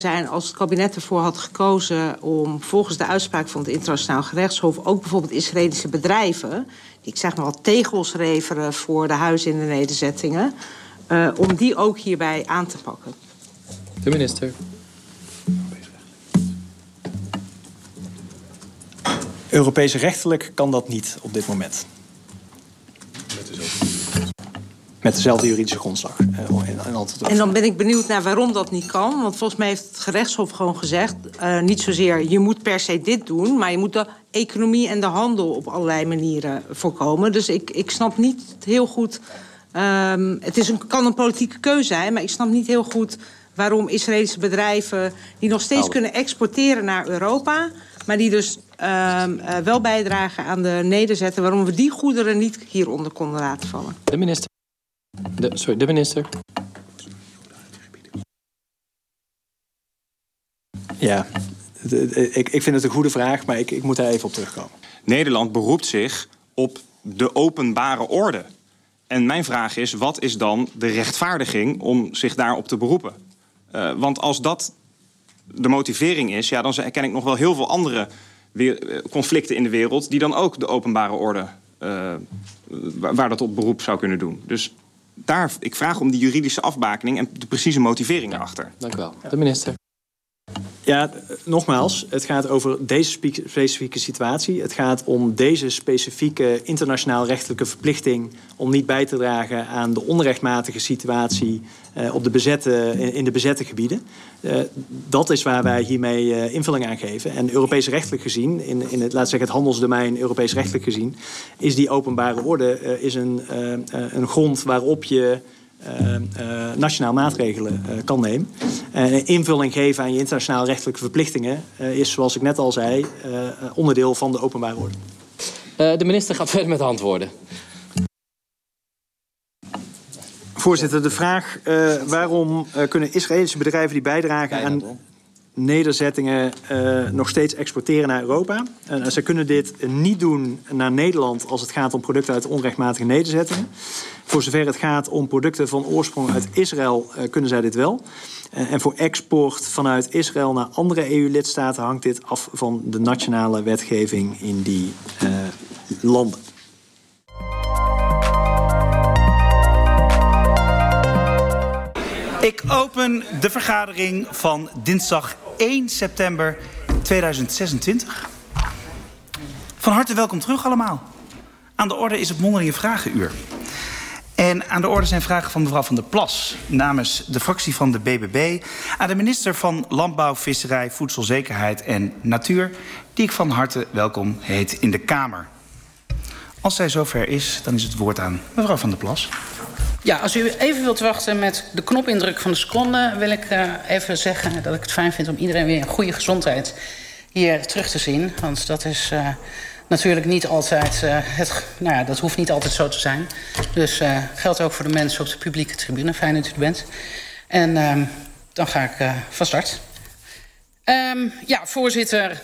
zijn als het kabinet ervoor had gekozen om volgens de uitspraak van het Internationaal Gerechtshof ook bijvoorbeeld Israëlische bedrijven, die ik zeg maar wat tegels leveren voor de huizen in de nederzettingen, om die ook hierbij aan te pakken. De minister. Europees rechtelijk kan dat niet op dit moment. Met dezelfde juridische grondslag. En dan ben ik benieuwd naar waarom dat niet kan. Want volgens mij heeft het gerechtshof gewoon gezegd, niet zozeer je moet per se dit doen, maar je moet de economie en de handel op allerlei manieren voorkomen. Dus ik snap niet heel goed. Het kan een politieke keuze zijn, maar ik snap niet heel goed waarom Israëlische bedrijven die nog steeds kunnen exporteren naar Europa, maar die dus wel bijdragen aan de nederzetten, waarom we die goederen niet hieronder konden laten vallen. De minister. De minister. Ja, ik vind het een goede vraag, maar ik moet daar even op terugkomen. Nederland beroept zich op de openbare orde. En mijn vraag is, wat is dan de rechtvaardiging om zich daarop te beroepen? Want als dat de motivering is, ja, dan ken ik nog wel heel veel andere conflicten in de wereld die dan ook de openbare orde, waar dat op beroep zou kunnen doen. Dus ik vraag om die juridische afbakening en de precieze motivering erachter. Dank u wel. De minister. Ja, nogmaals, het gaat over deze specifieke situatie. Het gaat om deze specifieke internationaal rechtelijke verplichting om niet bij te dragen aan de onrechtmatige situatie in de bezette gebieden. Dat is waar wij hiermee invulling aan geven. En Europees rechtelijk gezien, in het, laten we zeggen, het handelsdomein Europees rechtelijk gezien, is die openbare orde is een grond waarop je nationaal maatregelen kan nemen. Een invulling geven aan je internationaal rechtelijke verplichtingen is, zoals ik net al zei, onderdeel van de openbare orde. De minister gaat verder met antwoorden. Voorzitter, de vraag waarom kunnen Israëlische bedrijven die bijdragen aan nederzettingen nog steeds exporteren naar Europa. Ze kunnen dit niet doen naar Nederland als het gaat om producten uit onrechtmatige nederzettingen. Voor zover het gaat om producten van oorsprong uit Israël kunnen zij dit wel. En voor export vanuit Israël naar andere EU-lidstaten hangt dit af van de nationale wetgeving in die landen. Ik open de vergadering van dinsdag 1 september 2026. Van harte welkom terug allemaal. Aan de orde is het mondelinge vragenuur. En aan de orde zijn vragen van mevrouw Van der Plas namens de fractie van de BBB aan de minister van Landbouw, Visserij, Voedselzekerheid en Natuur, die ik van harte welkom heet in de Kamer. Als zij zover is, dan is het woord aan mevrouw Van der Plas. Ja, als u even wilt wachten met de knopindruk van de seconde, wil ik even zeggen dat ik het fijn vind om iedereen weer in goede gezondheid hier terug te zien. Want dat is natuurlijk niet altijd, dat hoeft niet altijd zo te zijn. Dus geldt ook voor de mensen op de publieke tribune. Fijn dat u er bent. En dan ga ik van start. Ja, voorzitter.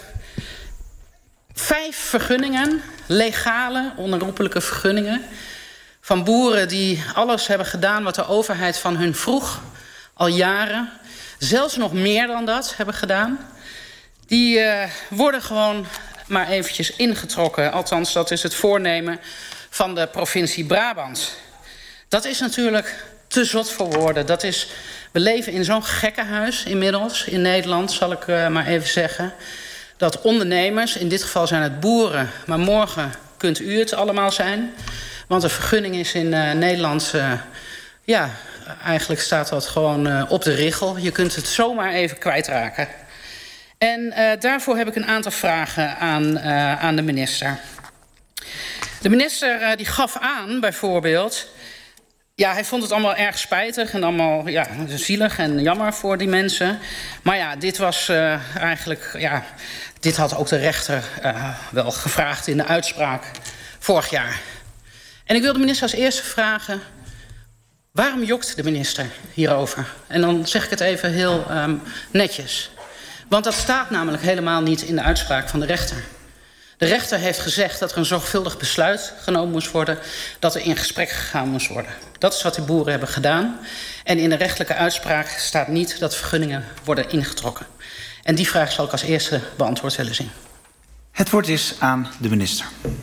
5 vergunningen, legale, onherroepelijke vergunningen, van boeren die alles hebben gedaan wat de overheid van hun vroeg, al jaren, zelfs nog meer dan dat hebben gedaan. Die worden gewoon maar eventjes ingetrokken. Althans, dat is het voornemen van de provincie Brabant. Dat is natuurlijk te zot voor woorden. We leven in zo'n gekkenhuis inmiddels in Nederland, zal ik maar even zeggen, dat ondernemers, in dit geval zijn het boeren, maar morgen kunt u het allemaal zijn. Want een vergunning is in Nederland, eigenlijk staat dat gewoon op de richel. Je kunt het zomaar even kwijtraken. En daarvoor heb ik een aantal vragen aan de minister. De minister die gaf aan, bijvoorbeeld, ja, hij vond het allemaal erg spijtig en allemaal zielig en jammer voor die mensen. Maar ja, dit was eigenlijk, dit had ook de rechter wel gevraagd in de uitspraak vorig jaar. En ik wil de minister als eerste vragen, waarom jokt de minister hierover? En dan zeg ik het even heel netjes. Want dat staat namelijk helemaal niet in de uitspraak van de rechter. De rechter heeft gezegd dat er een zorgvuldig besluit genomen moest worden, dat er in gesprek gegaan moest worden. Dat is wat die boeren hebben gedaan. En in de rechtelijke uitspraak staat niet dat vergunningen worden ingetrokken. En die vraag zal ik als eerste beantwoord willen zien. Het woord is aan de minister.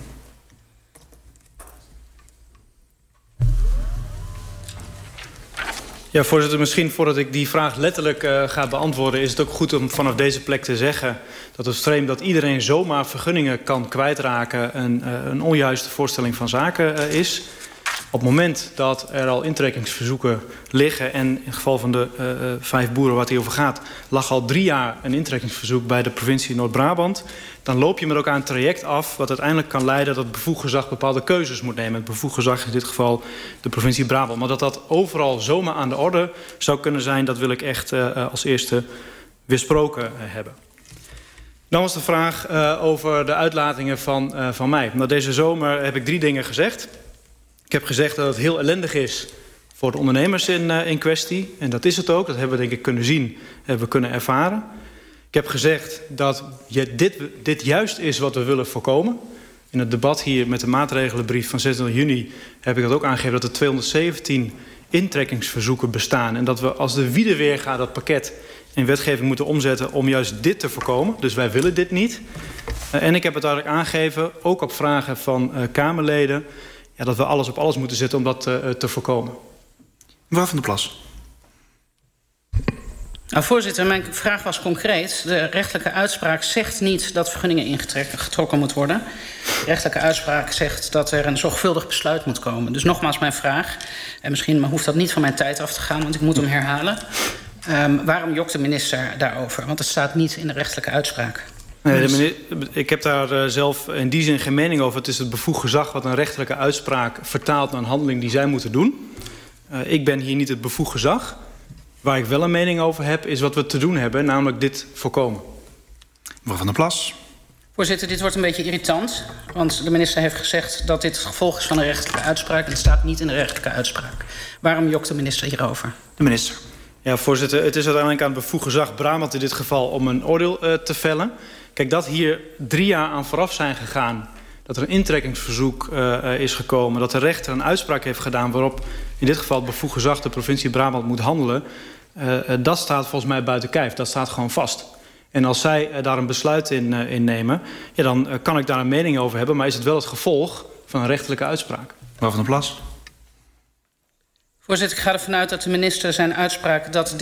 Ja, voorzitter, misschien voordat ik die vraag letterlijk ga beantwoorden, is het ook goed om vanaf deze plek te zeggen dat het stream dat iedereen zomaar vergunningen kan kwijtraken een onjuiste voorstelling van zaken is. Op het moment dat er al intrekkingsverzoeken liggen, en in het geval van de 5 boeren waar het hier over gaat, lag al 3 jaar een intrekkingsverzoek bij de provincie Noord-Brabant, dan loop je met elkaar een traject af wat uiteindelijk kan leiden dat het bevoegd gezag bepaalde keuzes moet nemen. Het bevoegd gezag is in dit geval de provincie Brabant. Maar dat dat overal zomaar aan de orde zou kunnen zijn, dat wil ik echt als eerste weersproken hebben. Dan was de vraag over de uitlatingen van mij. Nou, deze zomer heb ik 3 dingen gezegd. Ik heb gezegd dat het heel ellendig is voor de ondernemers in kwestie. En dat is het ook. Dat hebben we denk ik kunnen zien, hebben we kunnen ervaren. Ik heb gezegd dat dit juist is wat we willen voorkomen. In het debat hier met de maatregelenbrief van 26 juni heb ik dat ook aangegeven, dat er 217 intrekkingsverzoeken bestaan. En dat we als de wiede weer gaat dat pakket in wetgeving moeten omzetten om juist dit te voorkomen. Dus wij willen dit niet. En ik heb het duidelijk aangegeven, ook op vragen van Kamerleden, ja, dat we alles op alles moeten zetten om dat te voorkomen. Mevrouw Van der Plas. Nou, voorzitter, mijn vraag was concreet. De rechtelijke uitspraak zegt niet dat vergunningen ingetrokken moet worden. De rechtelijke uitspraak zegt dat er een zorgvuldig besluit moet komen. Dus nogmaals mijn vraag, en misschien hoeft dat niet van mijn tijd af te gaan, want ik moet hem herhalen. Waarom jokt de minister daarover? Want het staat niet in de rechtelijke uitspraak. Nee, ik heb daar zelf in die zin geen mening over. Het is het bevoegd gezag wat een rechterlijke uitspraak vertaalt naar een handeling die zij moeten doen. Ik ben hier niet het bevoegd gezag. Waar ik wel een mening over heb, is wat we te doen hebben, namelijk dit voorkomen. Mevrouw Van der Plas. Voorzitter, dit wordt een beetje irritant. Want de minister heeft gezegd dat dit het gevolg is van een rechtelijke uitspraak. En het staat niet in de rechtelijke uitspraak. Waarom jokt de minister hierover? De minister. Ja, voorzitter, het is uiteindelijk aan het bevoegd gezag Brabant in dit geval om een oordeel te vellen. Kijk, dat hier 3 jaar aan vooraf zijn gegaan, dat er een intrekkingsverzoek is gekomen, dat de rechter een uitspraak heeft gedaan waarop in dit geval het bevoegd gezag de provincie Brabant moet handelen, dat staat volgens mij buiten kijf. Dat staat gewoon vast. En als zij daar een besluit in nemen, ja, dan kan ik daar een mening over hebben, maar is het wel het gevolg van een rechterlijke uitspraak. Mevrouw Van der Plas. Voorzitter, ik ga ervan uit dat de minister zijn uitspraak dat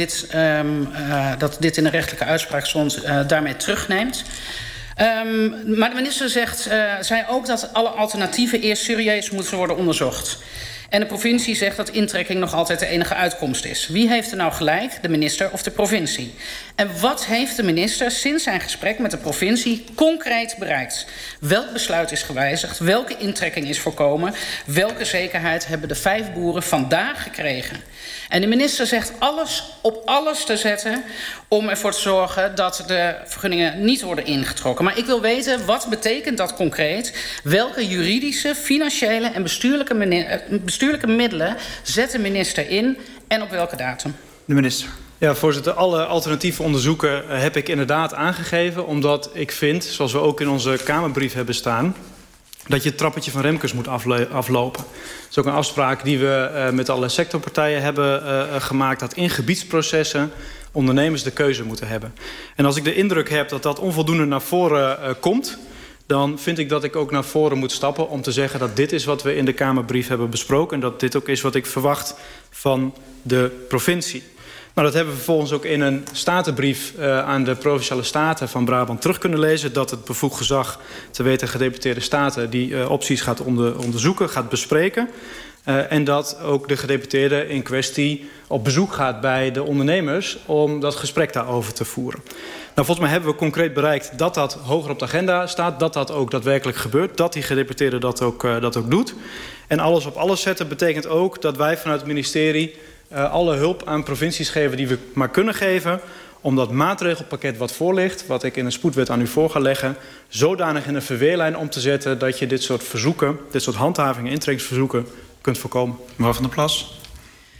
dit in de rechtelijke uitspraak stond, daarmee terugneemt. Maar de minister zei ook dat alle alternatieven eerst serieus moeten worden onderzocht. En de provincie zegt dat intrekking nog altijd de enige uitkomst is. Wie heeft er nou gelijk, de minister of de provincie? En wat heeft de minister sinds zijn gesprek met de provincie concreet bereikt? Welk besluit is gewijzigd? Welke intrekking is voorkomen? Welke zekerheid hebben de 5 boeren vandaag gekregen? En de minister zegt alles op alles te zetten om ervoor te zorgen dat de vergunningen niet worden ingetrokken. Maar ik wil weten, wat betekent dat concreet? Welke juridische, financiële en bestuurlijke middelen zet de minister in en op welke datum? De minister. Ja, voorzitter, alle alternatieve onderzoeken heb ik inderdaad aangegeven, omdat ik vind, zoals we ook in onze Kamerbrief hebben staan, dat je het trappetje van Remkes moet aflopen. Dat is ook een afspraak die we met alle sectorpartijen hebben gemaakt, dat in gebiedsprocessen ondernemers de keuze moeten hebben. En als ik de indruk heb dat dat onvoldoende naar voren komt, dan vind ik dat ik ook naar voren moet stappen om te zeggen dat dit is wat we in de Kamerbrief hebben besproken en dat dit ook is wat ik verwacht van de provincie. Nou, dat hebben we vervolgens ook in een statenbrief aan de Provinciale Staten van Brabant terug kunnen lezen, dat het bevoegd gezag, te weten gedeputeerde staten, die opties gaat onderzoeken, gaat bespreken. En dat ook de gedeputeerde in kwestie op bezoek gaat bij de ondernemers om dat gesprek daarover te voeren. Nou, volgens mij hebben we concreet bereikt dat dat hoger op de agenda staat, dat dat ook daadwerkelijk gebeurt, dat die gedeputeerde dat ook doet. En alles op alles zetten betekent ook dat wij vanuit het ministerie alle hulp aan provincies geven die we maar kunnen geven, om dat maatregelpakket wat voor ligt, wat ik in een spoedwet aan u voor ga leggen, zodanig in een verweerlijn om te zetten dat je dit soort verzoeken, dit soort handhavingen, intrekkingsverzoeken kunt voorkomen. Mevrouw Van der Plas.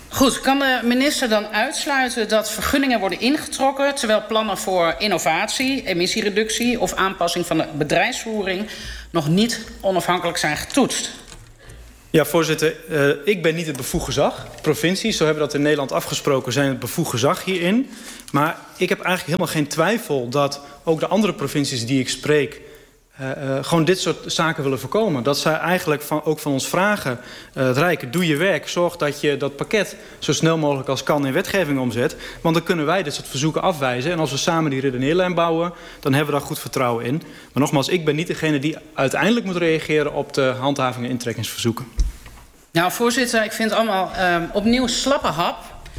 Goed, kan de minister dan uitsluiten dat vergunningen worden ingetrokken, terwijl plannen voor innovatie, emissiereductie of aanpassing van de bedrijfsvoering nog niet onafhankelijk zijn getoetst? Ja, voorzitter, ik ben niet het bevoegd gezag. Provincies, zo hebben we dat in Nederland afgesproken, zijn het bevoegd gezag hierin. Maar ik heb eigenlijk helemaal geen twijfel dat ook de andere provincies die ik spreek gewoon dit soort zaken willen voorkomen. Dat zij eigenlijk ook van ons vragen, het Rijk, doe je werk. Zorg dat je dat pakket zo snel mogelijk als kan in wetgeving omzet. Want dan kunnen wij dit soort verzoeken afwijzen. En als we samen die redeneerlijn bouwen, dan hebben we daar goed vertrouwen in. Maar nogmaals, ik ben niet degene die uiteindelijk moet reageren op de handhaving en intrekkingsverzoeken. Nou, voorzitter, ik vind het allemaal opnieuw slappe hap.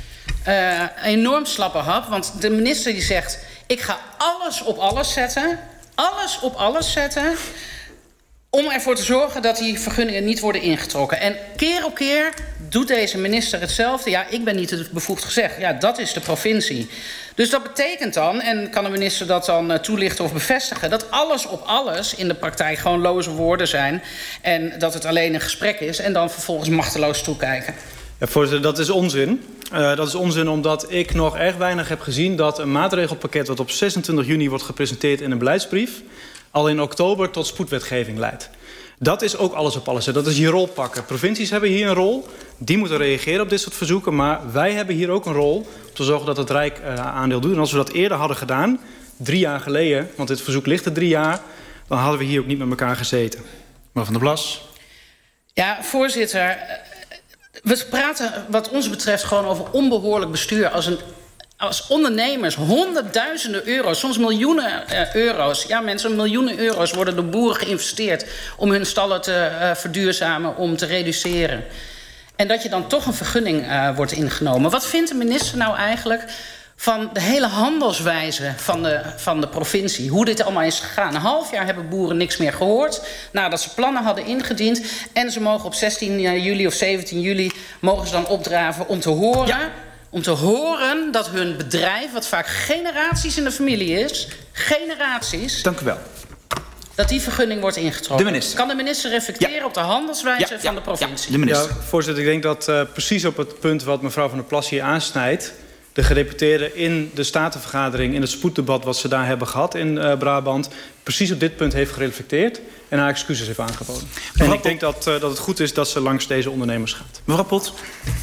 Enorm slappe hap. Want de minister die zegt, ik ga alles op alles zetten. Alles op alles zetten om ervoor te zorgen dat die vergunningen niet worden ingetrokken. En keer op keer doet deze minister hetzelfde. Ja, ik ben niet het bevoegd gezegd. Ja, dat is de provincie. Dus dat betekent dan, en kan de minister dat dan toelichten of bevestigen, dat alles op alles in de praktijk gewoon loze woorden zijn. En dat het alleen een gesprek is en dan vervolgens machteloos toekijken. Ja, voorzitter, dat is onzin. Dat is onzin omdat ik nog erg weinig heb gezien dat een maatregelpakket wat op 26 juni wordt gepresenteerd in een beleidsbrief al in oktober tot spoedwetgeving leidt. Dat is ook alles op alles. Dat is je rol pakken. Provincies hebben hier een rol. Die moeten reageren op dit soort verzoeken. Maar wij hebben hier ook een rol om te zorgen dat het Rijk aandeel doet. En als we dat eerder hadden gedaan, 3 jaar geleden, want dit verzoek ligt er 3 jaar, dan hadden we hier ook niet met elkaar gezeten. Mevrouw Van der Plas. Ja, voorzitter. We praten wat ons betreft gewoon over onbehoorlijk bestuur. Als ondernemers honderdduizenden euro's, soms miljoenen euro's. Ja, mensen, miljoenen euro's worden door boeren geïnvesteerd om hun stallen te verduurzamen, om te reduceren. En dat je dan toch een vergunning wordt ingenomen. Wat vindt de minister nou eigenlijk van de hele handelswijze van de provincie? Hoe dit allemaal is gegaan. Een half jaar hebben boeren niks meer gehoord nadat ze plannen hadden ingediend. En ze mogen op 16 juli of 17 juli mogen ze dan opdraven om te horen. Ja. Om te horen dat hun bedrijf, wat vaak generaties in de familie is, generaties. Dank u wel. Dat die vergunning wordt ingetrokken. De minister. Kan de minister reflecteren op de handelswijze van de provincie? Ja, de minister. Ja, voorzitter, ik denk dat precies op het punt wat mevrouw Van der Plas hier aansnijdt, de gedeputeerden in de statenvergadering, in het spoeddebat wat ze daar hebben gehad in Brabant, precies op dit punt heeft gereflecteerd en haar excuses heeft aangeboden. En ik denk dat het goed is dat ze langs deze ondernemers gaat. Mevrouw Pot.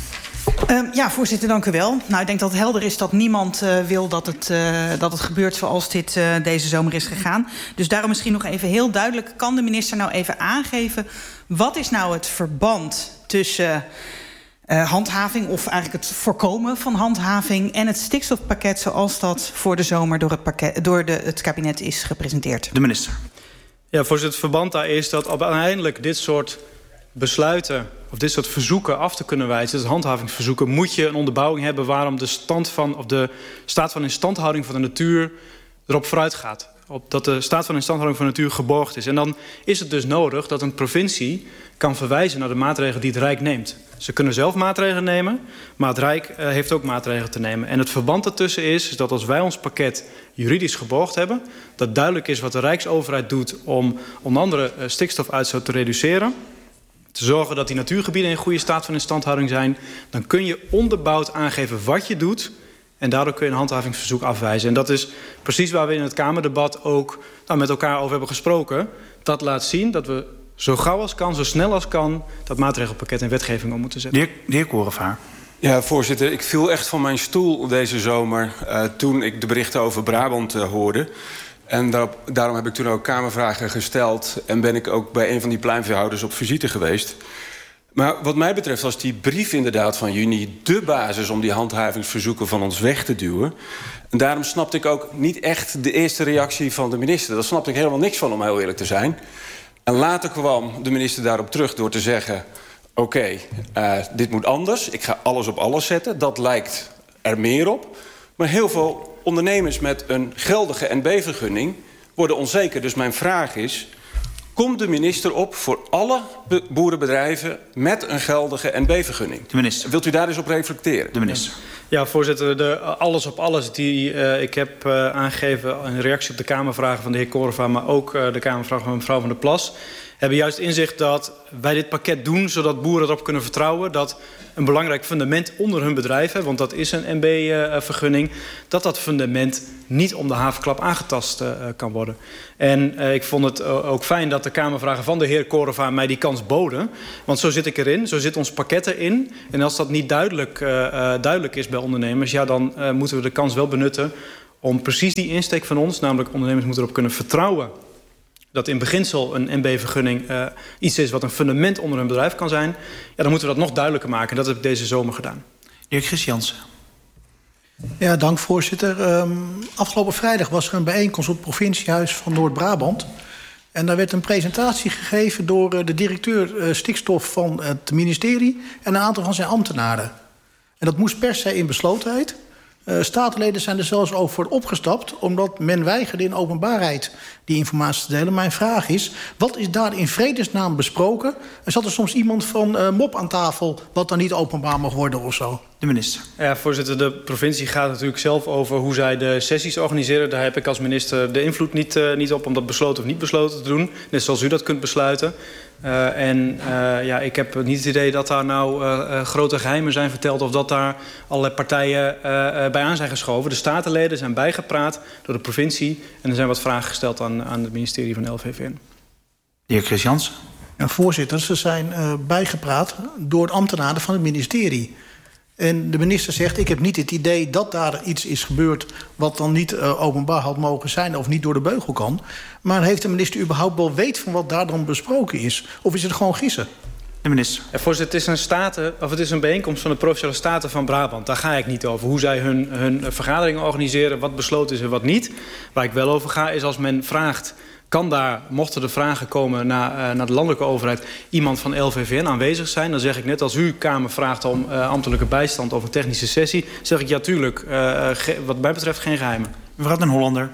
Ja, voorzitter, dank u wel. Nou, ik denk dat het helder is dat niemand wil dat het gebeurt zoals dit deze zomer is gegaan. Dus daarom misschien nog even heel duidelijk, kan de minister nou even aangeven, wat is nou het verband tussen handhaving, of eigenlijk het voorkomen van handhaving, en het stikstofpakket zoals dat voor de zomer door het kabinet is gepresenteerd? De minister. Ja, voorzitter, het verband daar is dat uiteindelijk dit soort besluiten of dit soort verzoeken af te kunnen wijzen, dus handhavingsverzoeken, moet je een onderbouwing hebben waarom de staat van instandhouding van de natuur erop vooruit gaat. Dat de staat van instandhouding van de natuur geborgd is. En dan is het dus nodig dat een provincie kan verwijzen naar de maatregelen die het Rijk neemt. Ze kunnen zelf maatregelen nemen, maar het Rijk heeft ook maatregelen te nemen. En het verband ertussen is dat als wij ons pakket juridisch geborgd hebben, dat duidelijk is wat de Rijksoverheid doet om onder andere stikstofuitstoot te reduceren, te zorgen dat die natuurgebieden in goede staat van instandhouding zijn, dan kun je onderbouwd aangeven wat je doet en daardoor kun je een handhavingsverzoek afwijzen. En dat is precies waar we in het Kamerdebat ook met elkaar over hebben gesproken. Dat laat zien dat we zo gauw als kan, zo snel als kan, dat maatregelpakket in wetgeving om moeten zetten. De heer Korevaar. Ja, voorzitter, ik viel echt van mijn stoel deze zomer toen ik de berichten over Brabant hoorde. En daarom heb ik toen ook Kamervragen gesteld en ben ik ook bij een van die pluimveehouders op visite geweest. Maar wat mij betreft was die brief inderdaad van juni de basis om die handhavingsverzoeken van ons weg te duwen. En daarom snapte ik ook niet echt de eerste reactie van de minister. Daar snapte ik helemaal niks van, om heel eerlijk te zijn. En later kwam de minister daarop terug door te zeggen, oké, dit moet anders. Ik ga alles op alles zetten. Dat lijkt er meer op. Maar heel veel ondernemers met een geldige NB-vergunning worden onzeker. Dus mijn vraag is, komt de minister op voor alle boerenbedrijven met een geldige NB-vergunning? De minister. Wilt u daar eens op reflecteren? De minister. Ja, voorzitter, alles op alles die ik heb aangegeven in reactie op de Kamervragen van de heer Korova, maar ook de Kamervragen van mevrouw Van der Plas, hebben juist inzicht dat wij dit pakket doen zodat boeren erop kunnen vertrouwen dat een belangrijk fundament onder hun bedrijven, want dat is een MB-vergunning, dat fundament niet om de havenklap aangetast kan worden. En ik vond het ook fijn dat de Kamervragen van de heer Korova mij die kans boden. Want zo zit ik erin, zo zit ons pakket erin. En als dat niet duidelijk is bij ondernemers, ja, dan moeten we de kans wel benutten om precies die insteek van ons, namelijk ondernemers moeten erop kunnen vertrouwen dat in beginsel een MB-vergunning iets is wat een fundament onder hun bedrijf kan zijn, ja, dan moeten we dat nog duidelijker maken. En dat heb ik deze zomer gedaan. De heer Christiansen. Ja, dank voorzitter. Afgelopen vrijdag was er een bijeenkomst op het provinciehuis van Noord-Brabant. En daar werd een presentatie gegeven door de directeur stikstof van het ministerie en een aantal van zijn ambtenaren. En dat moest per se in beslotenheid. Statenleden zijn er zelfs over opgestapt, omdat men weigerde in openbaarheid die informatie te delen. Mijn vraag is, wat is daar in vredesnaam besproken? En zat er soms iemand van MOP aan tafel wat dan niet openbaar mag worden of zo? De minister. Ja, voorzitter, de provincie gaat natuurlijk zelf over hoe zij de sessies organiseren. Daar heb ik als minister de invloed niet op om dat besloten of niet besloten te doen. Net zoals u dat kunt besluiten. Ja, ik heb niet het idee dat daar nou grote geheimen zijn verteld of dat daar allerlei partijen bij aan zijn geschoven. De statenleden zijn bijgepraat door de provincie en er zijn wat vragen gesteld aan het ministerie van LVVN. De heer Christiansen. Ja, voorzitter, ze zijn bijgepraat door de ambtenaren van het ministerie. En de minister zegt, ik heb niet het idee dat daar iets is gebeurd wat dan niet openbaar had mogen zijn of niet door de beugel kan. Maar heeft de minister überhaupt wel weet van wat daar dan besproken is? Of is het gewoon gissen? De minister. Ja, voorzitter, het is een bijeenkomst van de Provinciale Staten van Brabant. Daar ga ik niet over. Hoe zij hun vergaderingen organiseren, wat besloten is en wat niet. Waar ik wel over ga is als men vraagt, kan daar, mochten er vragen komen naar de landelijke overheid, iemand van LVVN aanwezig zijn? Dan zeg ik net, als u Kamer vraagt om ambtelijke bijstand of een technische sessie, zeg ik ja, tuurlijk, wat mij betreft geen geheimen. Mevrouw Den Hollander.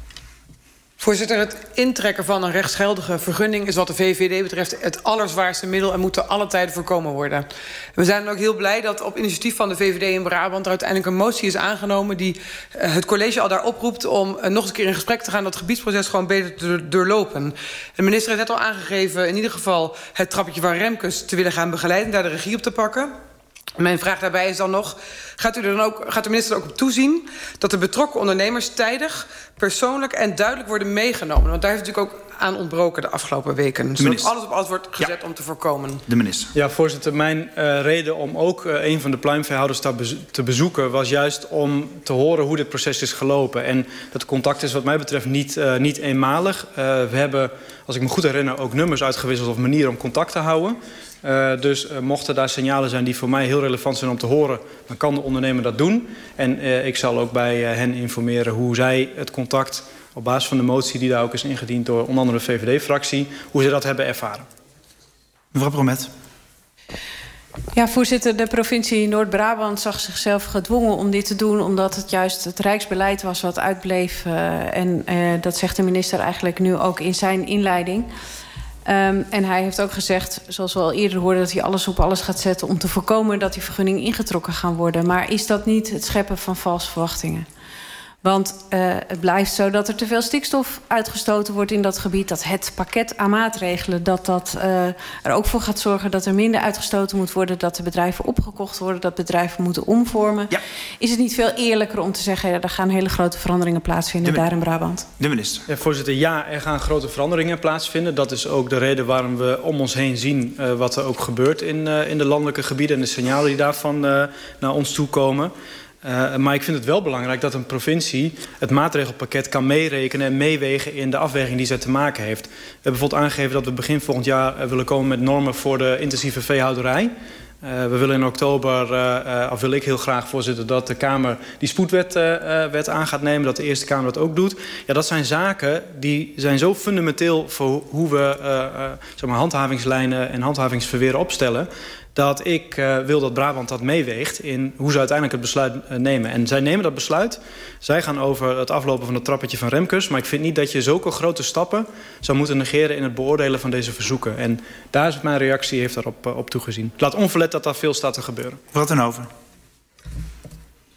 Voorzitter, het intrekken van een rechtsgeldige vergunning is wat de VVD betreft het allerzwaarste middel en moet te alle tijden voorkomen worden. We zijn dan ook heel blij dat op initiatief van de VVD in Brabant er uiteindelijk een motie is aangenomen die het college al daar oproept om nog eens een keer in gesprek te gaan dat gebiedsproces gewoon beter te doorlopen. De minister heeft net al aangegeven in ieder geval het trappetje van Remkes te willen gaan begeleiden, daar de regie op te pakken. Mijn vraag daarbij is dan nog, gaat de minister er ook op toezien dat de betrokken ondernemers tijdig, persoonlijk en duidelijk worden meegenomen? Want daar heeft natuurlijk ook aan ontbroken de afgelopen weken. Zodat alles op alles wordt gezet om te voorkomen. De minister. Ja, voorzitter, mijn reden om ook een van de pluimveehouders te bezoeken was juist om te horen hoe dit proces is gelopen. En dat contact is wat mij betreft niet eenmalig. We hebben, als ik me goed herinner, ook nummers uitgewisseld of manieren om contact te houden. Dus mochten daar signalen zijn die voor mij heel relevant zijn om te horen, dan kan de ondernemer dat doen. En ik zal ook bij hen informeren hoe zij het contact op basis van de motie die daar ook is ingediend door onder andere de VVD-fractie, hoe ze dat hebben ervaren. Mevrouw Bromet. Ja, voorzitter, de provincie Noord-Brabant zag zichzelf gedwongen om dit te doen, omdat het juist het Rijksbeleid was wat uitbleef. En dat zegt de minister eigenlijk nu ook in zijn inleiding. En hij heeft ook gezegd, zoals we al eerder hoorden, dat hij alles op alles gaat zetten om te voorkomen dat die vergunningen ingetrokken gaan worden. Maar is dat niet het scheppen van valse verwachtingen? Want het blijft zo dat er te veel stikstof uitgestoten wordt in dat gebied. Dat het pakket aan maatregelen, dat er ook voor gaat zorgen dat er minder uitgestoten moet worden. Dat de bedrijven opgekocht worden, dat bedrijven moeten omvormen. Ja. Is het niet veel eerlijker om te zeggen, ja, er gaan hele grote veranderingen plaatsvinden daar in Brabant? De minister. Ja, voorzitter, ja, er gaan grote veranderingen plaatsvinden. Dat is ook de reden waarom we om ons heen zien wat er ook gebeurt in de landelijke gebieden en de signalen die daarvan naar ons toe komen. Maar ik vind het wel belangrijk dat een provincie het maatregelpakket kan meerekenen en meewegen in de afweging die zij te maken heeft. We hebben bijvoorbeeld aangegeven dat we begin volgend jaar willen komen met normen voor de intensieve veehouderij. We willen in oktober, of wil ik heel graag, voorzitter, dat de Kamer die spoedwet aan gaat nemen, dat de Eerste Kamer dat ook doet. Ja, dat zijn zaken die zijn zo fundamenteel voor hoe we zeg maar handhavingslijnen en handhavingsverweren opstellen, dat ik wil dat Brabant dat meeweegt in hoe ze uiteindelijk het besluit nemen. En zij nemen dat besluit. Zij gaan over het aflopen van het trappetje van Remkes. Maar ik vind niet dat je zulke grote stappen zou moeten negeren in het beoordelen van deze verzoeken. En daar is mijn reactie, heeft daarop op toegezien. Laat onverlet dat daar veel staat te gebeuren. Wat dan over?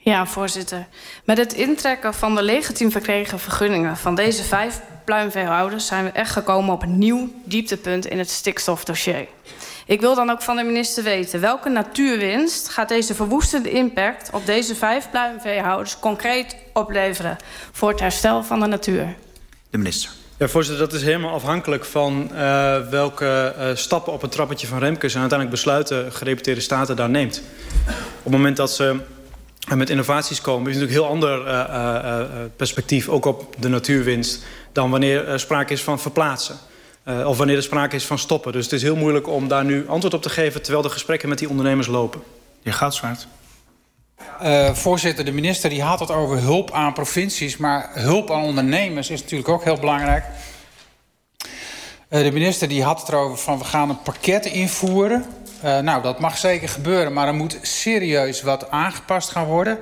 Ja, voorzitter. Met het intrekken van de legitiem verkregen vergunningen van deze 5 pluimveehouders zijn we echt gekomen op een nieuw dieptepunt in het stikstofdossier. Ik wil dan ook van de minister weten welke natuurwinst gaat deze verwoestende impact op deze 5 pluimveehouders concreet opleveren voor het herstel van de natuur. De minister. Ja, voorzitter, dat is helemaal afhankelijk van welke stappen op het trappetje van Remkes en uiteindelijk besluiten gedeputeerde staten daar neemt. Op het moment dat ze met innovaties komen, is het natuurlijk een heel ander perspectief, ook op de natuurwinst, dan wanneer er sprake is van verplaatsen. Of wanneer er sprake is van stoppen. Dus het is heel moeilijk om daar nu antwoord op te geven terwijl de gesprekken met die ondernemers lopen. De heer Goudswaard. Voorzitter, de minister die had het over hulp aan provincies, maar hulp aan ondernemers is natuurlijk ook heel belangrijk. De minister die had het erover van we gaan een pakket invoeren. Nou, dat mag zeker gebeuren, maar er moet serieus wat aangepast gaan worden.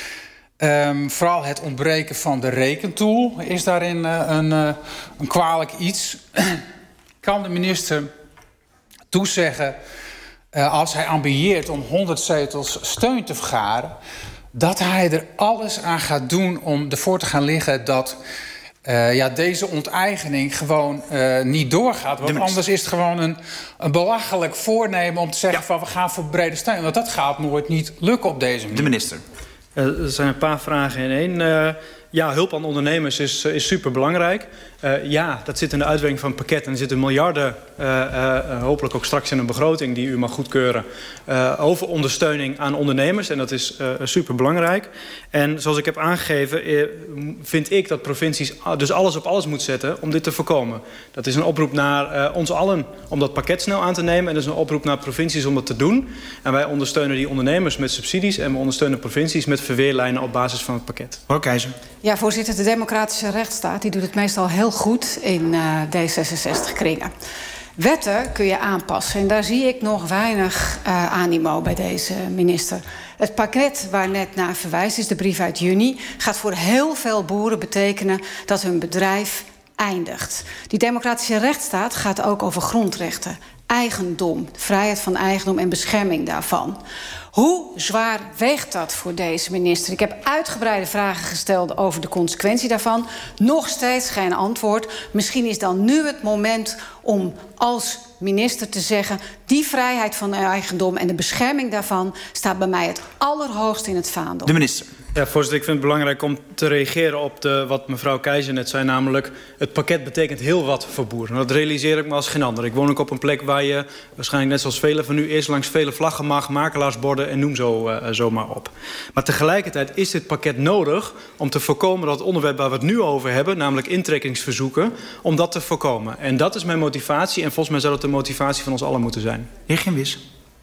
Vooral het ontbreken van de rekentool is daarin een kwalijk iets. Kan de minister toezeggen, als hij ambieert om 100 zetels steun te vergaren, dat hij er alles aan gaat doen om ervoor te gaan liggen dat deze onteigening gewoon niet doorgaat. Want anders is het gewoon een belachelijk voornemen om te zeggen van we gaan voor brede steun. Want dat gaat nooit niet lukken op deze manier. De minister. Er zijn een paar vragen in één. Ja, hulp aan ondernemers is superbelangrijk. Ja, dat zit in de uitwerking van het pakket. En er zitten miljarden, hopelijk ook straks in een begroting die u mag goedkeuren, over ondersteuning aan ondernemers. En dat is superbelangrijk. En zoals ik heb aangegeven, vind ik dat provincies dus alles op alles moeten zetten om dit te voorkomen. Dat is een oproep naar ons allen om dat pakket snel aan te nemen. En dat is een oproep naar provincies om dat te doen. En wij ondersteunen die ondernemers met subsidies en we ondersteunen provincies met verweerlijnen op basis van het pakket. Hoor Keizer. Ja, voorzitter, de democratische rechtsstaat die doet het meestal heel goed in D66-kringen. Wetten kun je aanpassen en daar zie ik nog weinig animo bij deze minister. Het pakket waar net naar verwijst is de brief uit juni, gaat voor heel veel boeren betekenen dat hun bedrijf eindigt. Die democratische rechtsstaat gaat ook over grondrechten, eigendom, vrijheid van eigendom en bescherming daarvan. Hoe zwaar weegt dat voor deze minister? Ik heb uitgebreide vragen gesteld over de consequentie daarvan. Nog steeds geen antwoord. Misschien is dan nu het moment om als minister te zeggen, die vrijheid van eigendom en de bescherming daarvan staat bij mij het allerhoogst in het vaandel. De minister. Ja, voorzitter, ik vind het belangrijk om te reageren op wat mevrouw Keizer net zei, namelijk het pakket betekent heel wat voor boeren. Dat realiseer ik me als geen ander. Ik woon ook op een plek waar je waarschijnlijk net zoals velen van u eerst langs vele vlaggen mag, makelaarsborden en noem zo maar op. Maar tegelijkertijd is dit pakket nodig om te voorkomen dat het onderwerp waar we het nu over hebben, namelijk intrekkingsverzoeken, om dat te voorkomen. En dat is mijn motivatie en volgens mij zou dat de motivatie van ons allen moeten zijn. Heer Ginwis.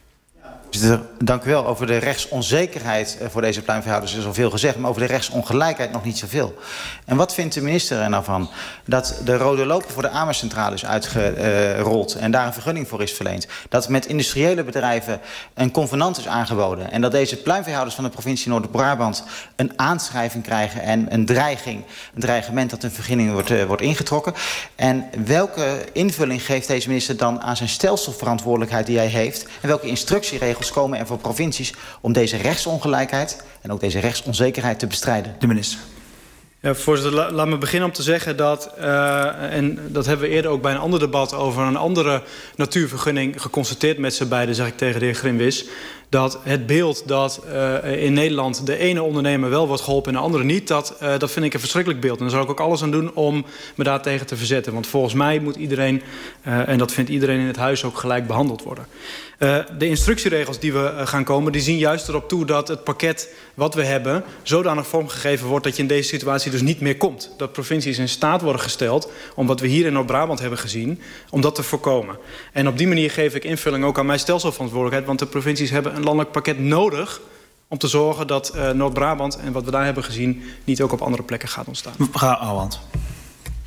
Dank u wel. Over de rechtsonzekerheid voor deze pluimveehouders is al veel gezegd, maar over de rechtsongelijkheid nog niet zoveel. En wat vindt de minister er nou van dat de rode loper voor de AMER-centrale is uitgerold en daar een vergunning voor is verleend? Dat met industriële bedrijven een convenant is aangeboden en dat deze pluimveehouders van de provincie Noord-Brabant een aanschrijving krijgen en een dreigement dat een vergunning wordt ingetrokken? En welke invulling geeft deze minister dan aan zijn stelselverantwoordelijkheid die hij heeft en welke instructieregels komen er voor provincies om deze rechtsongelijkheid en ook deze rechtsonzekerheid te bestrijden? De minister. Ja, voorzitter, laat me beginnen om te zeggen dat, en dat hebben we eerder ook bij een ander debat over een andere natuurvergunning geconstateerd met z'n beiden, zeg ik tegen de heer Grimwis, dat het beeld dat in Nederland de ene ondernemer wel wordt geholpen en de andere niet, dat vind ik een verschrikkelijk beeld. En daar zal ik ook alles aan doen om me daar tegen te verzetten. Want volgens mij moet iedereen, en dat vindt iedereen in het huis, ook gelijk behandeld worden. De instructieregels die we gaan komen, die zien juist erop toe dat het pakket wat we hebben zodanig vormgegeven wordt dat je in deze situatie dus niet meer komt. Dat provincies in staat worden gesteld, om wat we hier in Noord-Brabant hebben gezien, om dat te voorkomen. En op die manier geef ik invulling ook aan mijn stelselverantwoordelijkheid, want de provincies hebben een landelijk pakket nodig om te zorgen dat Noord-Brabant en wat we daar hebben gezien niet ook op andere plekken gaat ontstaan. Mevrouw Ouwehand.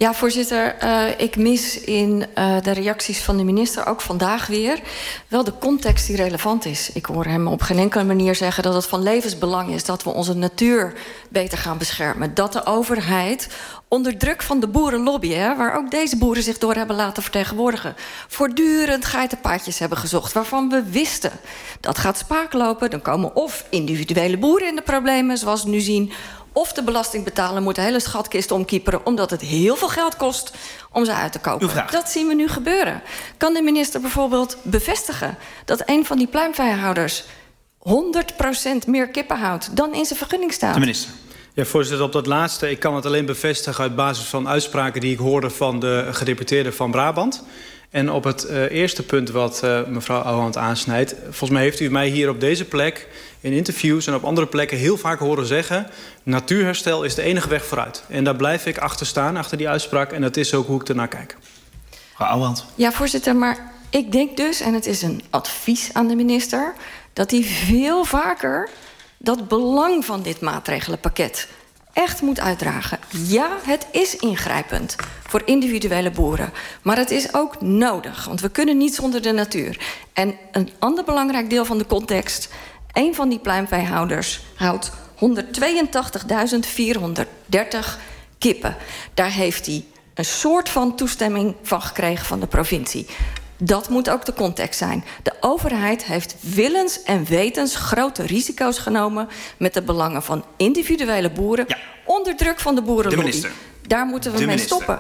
Ja, voorzitter, ik mis in de reacties van de minister, ook vandaag weer, wel de context die relevant is. Ik hoor hem op geen enkele manier zeggen dat het van levensbelang is dat we onze natuur beter gaan beschermen. Dat de overheid onder druk van de boerenlobby, waar ook deze boeren zich door hebben laten vertegenwoordigen, voortdurend geitenpaadjes hebben gezocht, waarvan we wisten dat gaat spaak lopen. Dan komen of individuele boeren in de problemen, zoals we nu zien, of de belastingbetaler moet de hele schatkist omkieperen, omdat het heel veel geld kost om ze uit te kopen. Dat zien we nu gebeuren. Kan de minister bijvoorbeeld bevestigen dat een van die pluimveehouders 100% meer kippen houdt dan in zijn vergunning staat? De minister. Ja, voorzitter, op dat laatste, ik kan het alleen bevestigen uit basis van uitspraken die ik hoorde van de gedeputeerde van Brabant. En op het eerste punt wat mevrouw Ouwehand aansnijdt, volgens mij heeft u mij hier op deze plek in interviews en op andere plekken heel vaak horen zeggen, natuurherstel is de enige weg vooruit. En daar blijf ik achter staan, achter die uitspraak, en dat is ook hoe ik ernaar kijk. Mevrouw Ouwehand. Ja, voorzitter, maar ik denk dus, en het is een advies aan de minister, dat hij veel vaker dat belang van dit maatregelenpakket echt moet uitdragen. Ja, het is ingrijpend voor individuele boeren, maar het is ook nodig, want we kunnen niet zonder de natuur. En een ander belangrijk deel van de context, een van die pluimveehouders houdt 182.430 kippen. Daar heeft hij een soort van toestemming van gekregen van de provincie. Dat moet ook de context zijn. De overheid heeft willens en wetens grote risico's genomen met de belangen van individuele boeren, onder druk van de boerenlobby. Daar moeten we mee stoppen.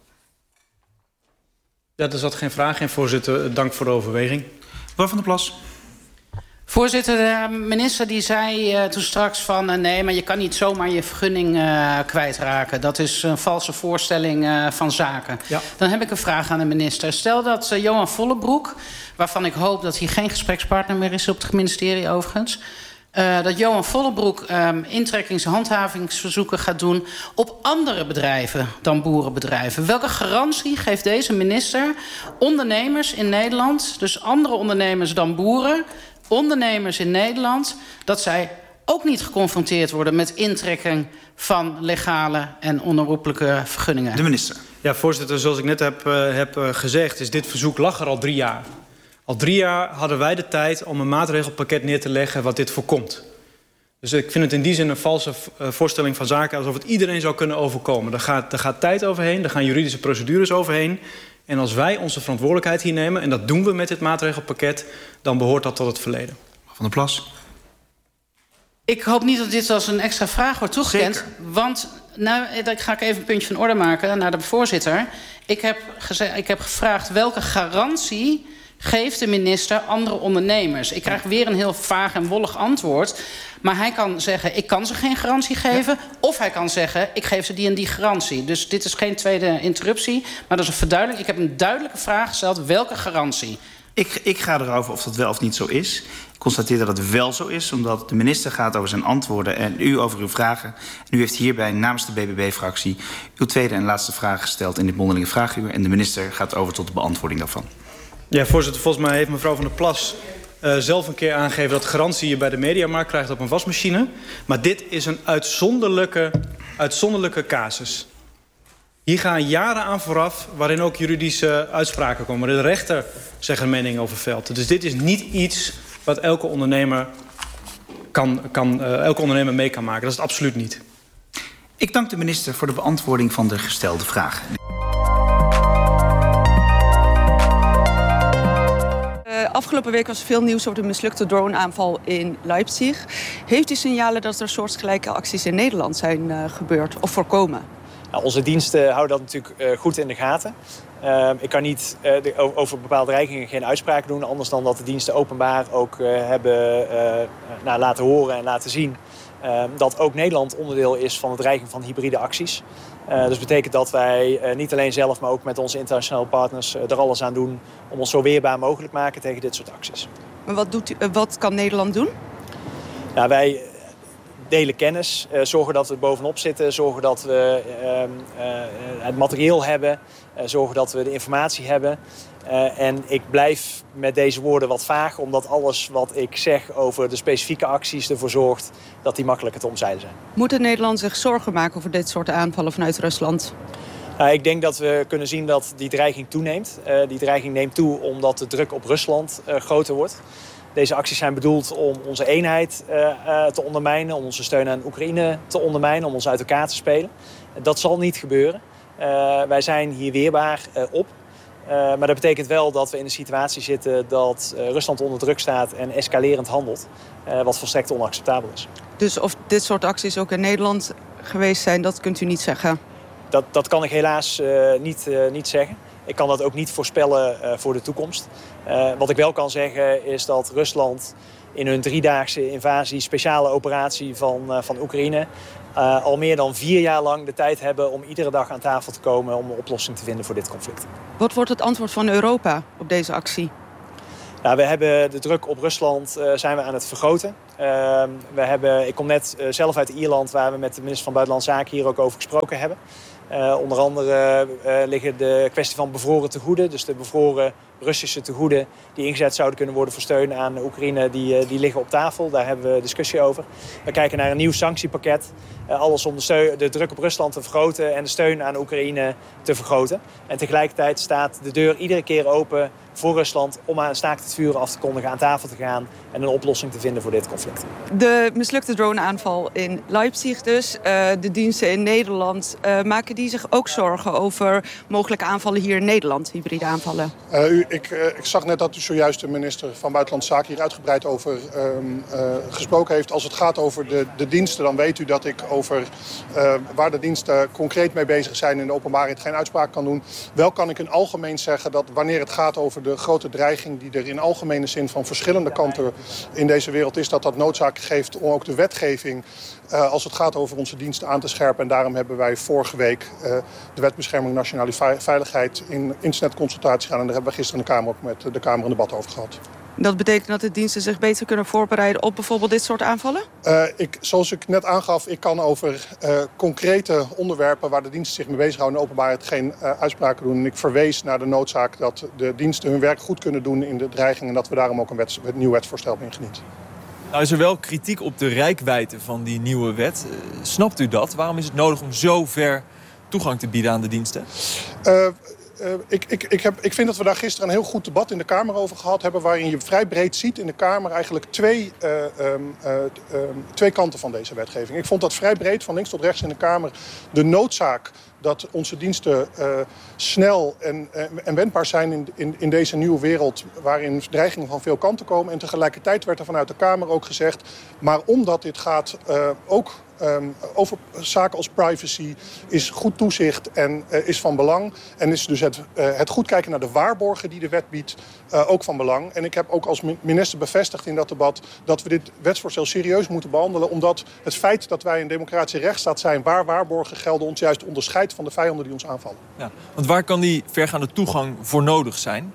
Ja, er zat geen vraag in, voorzitter. Dank voor de overweging. Mevrouw Van der Plas. Voorzitter, de minister die zei toen straks van nee, maar je kan niet zomaar je vergunning kwijtraken. Dat is een valse voorstelling van zaken. Ja. Dan heb ik een vraag aan de minister. Stel dat Johan Vollebroek, waarvan ik hoop dat hij geen gesprekspartner meer is op het ministerie overigens, dat Johan Vollebroek intrekkings- en handhavingsverzoeken gaat doen op andere bedrijven dan boerenbedrijven. Welke garantie geeft deze minister ondernemers in Nederland, dus andere ondernemers dan boeren, ondernemers in Nederland, dat zij ook niet geconfronteerd worden met intrekking van legale en onherroepelijke vergunningen? De minister. Ja, voorzitter, zoals ik net heb gezegd, is dit verzoek lag er al 3 jaar. Al 3 jaar hadden wij de tijd om een maatregelpakket neer te leggen wat dit voorkomt. Dus ik vind het in die zin een valse voorstelling van zaken, alsof het iedereen zou kunnen overkomen. Er gaat tijd overheen, er gaan juridische procedures overheen. En als wij onze verantwoordelijkheid hier nemen, en dat doen we met dit maatregelpakket, dan behoort dat tot het verleden. Van der Plas. Ik hoop niet dat dit als een extra vraag wordt toegekend. Zeker. Want, daar ga ik even een puntje van orde maken naar de voorzitter. Ik heb gevraagd welke garantie geeft de minister andere ondernemers. Ik krijg weer een heel vaag en wollig antwoord. Maar hij kan zeggen, ik kan ze geen garantie geven. Ja. Of hij kan zeggen, ik geef ze die en die garantie. Dus dit is geen tweede interruptie. Maar dat is een verduidelijking. Ik heb een duidelijke vraag gesteld. Welke garantie? Ik ga erover of dat wel of niet zo is. Ik constateer dat het wel zo is, omdat de minister gaat over zijn antwoorden en u over uw vragen. En u heeft hierbij namens de BBB-fractie uw tweede en laatste vraag gesteld in dit mondelinge vraaguur. En de minister gaat over tot de beantwoording daarvan. Ja, voorzitter, volgens mij heeft mevrouw Van der Plas zelf een keer aangegeven dat garantie je bij de Mediamarkt krijgt op een wasmachine. Maar dit is een uitzonderlijke casus. Hier gaan jaren aan vooraf waarin ook juridische uitspraken komen. Maar de rechter zegt een mening over veld. Dus dit is niet iets wat elke ondernemer mee kan maken. Dat is het absoluut niet. Ik dank de minister voor de beantwoording van de gestelde vraag. Afgelopen week was er veel nieuws over de mislukte droneaanval in Leipzig. Heeft u signalen dat er soortgelijke acties in Nederland zijn gebeurd of voorkomen? Nou, onze diensten houden dat natuurlijk goed in de gaten. Ik kan niet over bepaalde dreigingen geen uitspraken doen, anders dan dat de diensten openbaar ook hebben laten horen en laten zien dat ook Nederland onderdeel is van de dreiging van hybride acties. Dus dat betekent dat wij niet alleen zelf, maar ook met onze internationale partners er alles aan doen om ons zo weerbaar mogelijk te maken tegen dit soort acties. Maar wat kan Nederland doen? Nou, wij delen kennis, zorgen dat we er bovenop zitten, zorgen dat we het materieel hebben, zorgen dat we de informatie hebben. En ik blijf met deze woorden wat vaag, omdat alles wat ik zeg over de specifieke acties ervoor zorgt dat die makkelijker te omzeilen zijn. Moet Nederland zich zorgen maken over dit soort aanvallen vanuit Rusland? Ik denk dat we kunnen zien dat die dreiging toeneemt. Die dreiging neemt toe omdat de druk op Rusland groter wordt. Deze acties zijn bedoeld om onze eenheid te ondermijnen, om onze steun aan Oekraïne te ondermijnen, om ons uit elkaar te spelen. Dat zal niet gebeuren. Wij zijn hier weerbaar op. Maar dat betekent wel dat we in een situatie zitten dat Rusland onder druk staat en escalerend handelt. Wat volstrekt onacceptabel is. Dus of dit soort acties ook in Nederland geweest zijn, dat kunt u niet zeggen? Dat kan ik helaas niet zeggen. Ik kan dat ook niet voorspellen voor de toekomst. Wat ik wel kan zeggen is dat Rusland in hun 3-daagse invasie, speciale operatie van Oekraïne, al meer dan 4 jaar lang de tijd hebben om iedere dag aan tafel te komen om een oplossing te vinden voor dit conflict. Wat wordt het antwoord van Europa op deze actie? Nou, we hebben de druk op Rusland zijn we aan het vergroten. Ik kom net zelf uit Ierland, waar we met de minister van Buitenlandse Zaken hier ook over gesproken hebben. Onder andere liggen de kwestie van bevroren tegoeden, dus de bevroren Russische tegoeden die ingezet zouden kunnen worden voor steun aan Oekraïne, die liggen op tafel. Daar hebben we discussie over. We kijken naar een nieuw sanctiepakket. Alles om de druk op Rusland te vergroten en de steun aan Oekraïne te vergroten. En tegelijkertijd staat de deur iedere keer open voor Rusland om aan staakt het vuren af te kondigen, aan tafel te gaan en een oplossing te vinden voor dit conflict. De mislukte droneaanval in Leipzig dus, de diensten in Nederland, maken die zich ook zorgen over mogelijke aanvallen hier in Nederland, hybride aanvallen? Ik zag net dat u zojuist de minister van Buitenlandse Zaken hier uitgebreid over gesproken heeft. Als het gaat over de diensten, dan weet u dat ik over waar de diensten concreet mee bezig zijn in de openbaarheid geen uitspraak kan doen. Wel kan ik in algemeen zeggen dat wanneer het gaat over de grote dreiging die er in algemene zin van verschillende kanten in deze wereld is, dat noodzaak geeft om ook de wetgeving als het gaat over onze diensten aan te scherpen. En daarom hebben wij vorige week de Wet Bescherming Nationale Veiligheid in internetconsultatie gedaan. En daar hebben we gisteren in de Kamer ook met de Kamer een debat over gehad. Dat betekent dat de diensten zich beter kunnen voorbereiden op bijvoorbeeld dit soort aanvallen? Zoals ik net aangaf, ik kan over concrete onderwerpen waar de diensten zich mee bezighouden in de openbaarheid geen uitspraken doen. En ik verwees naar de noodzaak dat de diensten hun werk goed kunnen doen in de dreiging en dat we daarom ook een nieuw wetsvoorstel hebben ingediend. Nou is er wel kritiek op de reikwijdte van die nieuwe wet. Snapt u dat? Waarom is het nodig om zo ver toegang te bieden aan de diensten? Ik vind dat we daar gisteren een heel goed debat in de Kamer over gehad hebben, waarin je vrij breed ziet in de Kamer eigenlijk twee kanten van deze wetgeving. Ik vond dat vrij breed, van links tot rechts in de Kamer, de noodzaak dat onze diensten snel en wendbaar zijn in deze nieuwe wereld waarin dreigingen van veel kanten komen. En tegelijkertijd werd er vanuit de Kamer ook gezegd, maar omdat dit gaat ook over zaken als privacy, is goed toezicht en is van belang. En is dus het goed kijken naar de waarborgen die de wet biedt ook van belang. En ik heb ook als minister bevestigd in dat debat dat we dit wetsvoorstel serieus moeten behandelen, omdat het feit dat wij een democratische rechtsstaat zijn waar waarborgen gelden ons juist onderscheidt van de vijanden die ons aanvallen. Ja, want waar kan die vergaande toegang voor nodig zijn?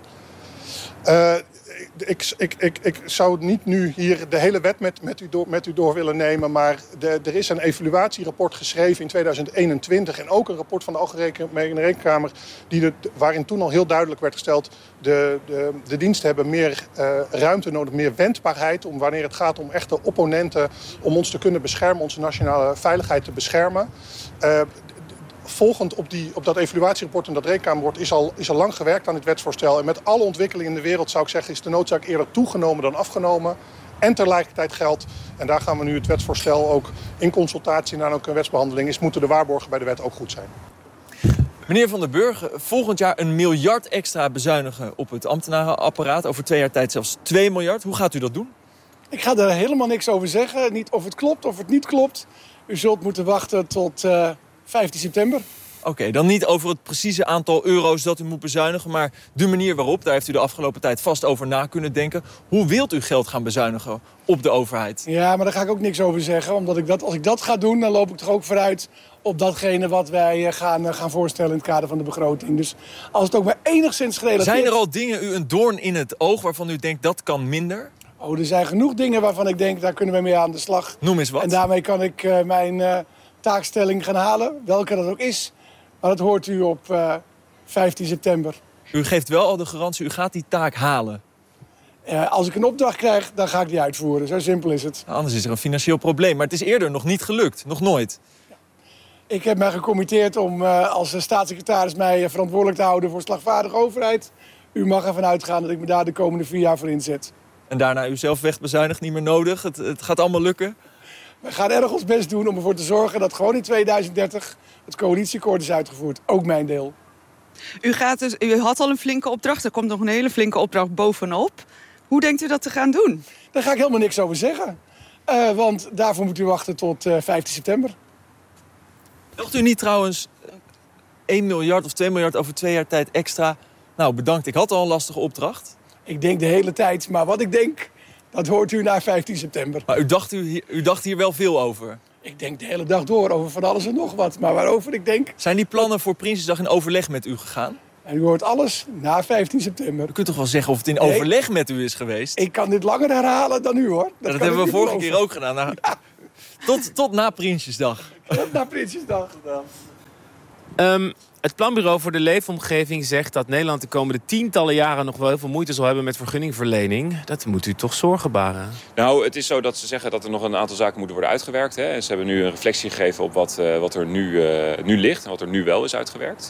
Ik zou niet nu hier de hele wet met u door willen nemen, maar er is een evaluatierapport geschreven in 2021 en ook een rapport van de Algemene Rekenkamer waarin toen al heel duidelijk werd gesteld de diensten hebben meer ruimte nodig, meer wendbaarheid om wanneer het gaat om echte opponenten, om ons te kunnen beschermen, onze nationale veiligheid te beschermen. Volgend op dat evaluatierapport en dat rekenkamerrapport is al lang gewerkt aan dit wetsvoorstel. En met alle ontwikkelingen in de wereld zou ik zeggen is de noodzaak eerder toegenomen dan afgenomen. En tegelijkertijd geldt, en daar gaan we nu het wetsvoorstel ook in consultatie en dan ook een wetsbehandeling is, moeten de waarborgen bij de wet ook goed zijn. Meneer Van der Burg, volgend jaar 1 miljard extra bezuinigen op het ambtenarenapparaat. Over 2 jaar tijd zelfs 2 miljard. Hoe gaat u dat doen? Ik ga daar helemaal niks over zeggen. Niet of het klopt of het niet klopt. U zult moeten wachten tot 15 september. Oké, dan niet over het precieze aantal euro's dat u moet bezuinigen, maar de manier waarop. Daar heeft u de afgelopen tijd vast over na kunnen denken. Hoe wilt u geld gaan bezuinigen op de overheid? Ja, maar daar ga ik ook niks over zeggen. Omdat als ik dat ga doen, dan loop ik toch ook vooruit op datgene wat wij gaan voorstellen in het kader van de begroting. Dus als het ook maar enigszins gerelateerd... Zijn er al dingen u een doorn in het oog waarvan u denkt dat kan minder? Oh, er zijn genoeg dingen waarvan ik denk, daar kunnen we mee aan de slag. Noem eens wat. En daarmee kan ik mijn taakstelling gaan halen, welke dat ook is. Maar dat hoort u op 15 september. U geeft wel al de garantie, u gaat die taak halen. Als ik een opdracht krijg, dan ga ik die uitvoeren. Zo simpel is het. Nou, anders is er een financieel probleem. Maar het is eerder nog niet gelukt. Nog nooit. Ik heb mij gecommitteerd om als staatssecretaris mij verantwoordelijk te houden voor slagvaardige overheid. U mag ervan uitgaan dat ik me daar de komende 4 jaar voor inzet. En daarna u zelf wegbezuinigt, niet meer nodig. Het gaat allemaal lukken. We gaan erg ons best doen om ervoor te zorgen dat gewoon in 2030 het coalitieakkoord is uitgevoerd. Ook mijn deel. U had al een flinke opdracht, er komt nog een hele flinke opdracht bovenop. Hoe denkt u dat te gaan doen? Daar ga ik helemaal niks over zeggen. Want daarvoor moet u wachten tot 15 september. Dacht u niet trouwens 1 miljard of 2 miljard over 2 jaar tijd extra? Nou, bedankt. Ik had al een lastige opdracht. Ik denk de hele tijd, maar wat ik denk, dat hoort u na 15 september. Maar u dacht hier wel veel over? Ik denk de hele dag door over van alles en nog wat. Maar waarover ik denk... Zijn die plannen voor Prinsjesdag in overleg met u gegaan? En u hoort alles na 15 september. U kunt toch wel zeggen of het in overleg met u is geweest? Ik kan dit langer herhalen dan u, hoor. Dat hebben we vorige keer ook gedaan. Nou, ja. Tot na Prinsjesdag. Tot na Prinsjesdag. Het Planbureau voor de Leefomgeving zegt dat Nederland de komende tientallen jaren nog wel heel veel moeite zal hebben met vergunningverlening. Dat moet u toch zorgen baren? Nou, het is zo dat ze zeggen dat er nog een aantal zaken moeten worden uitgewerkt. Hè. Ze hebben nu een reflectie gegeven op wat er nu ligt en wat er nu wel is uitgewerkt.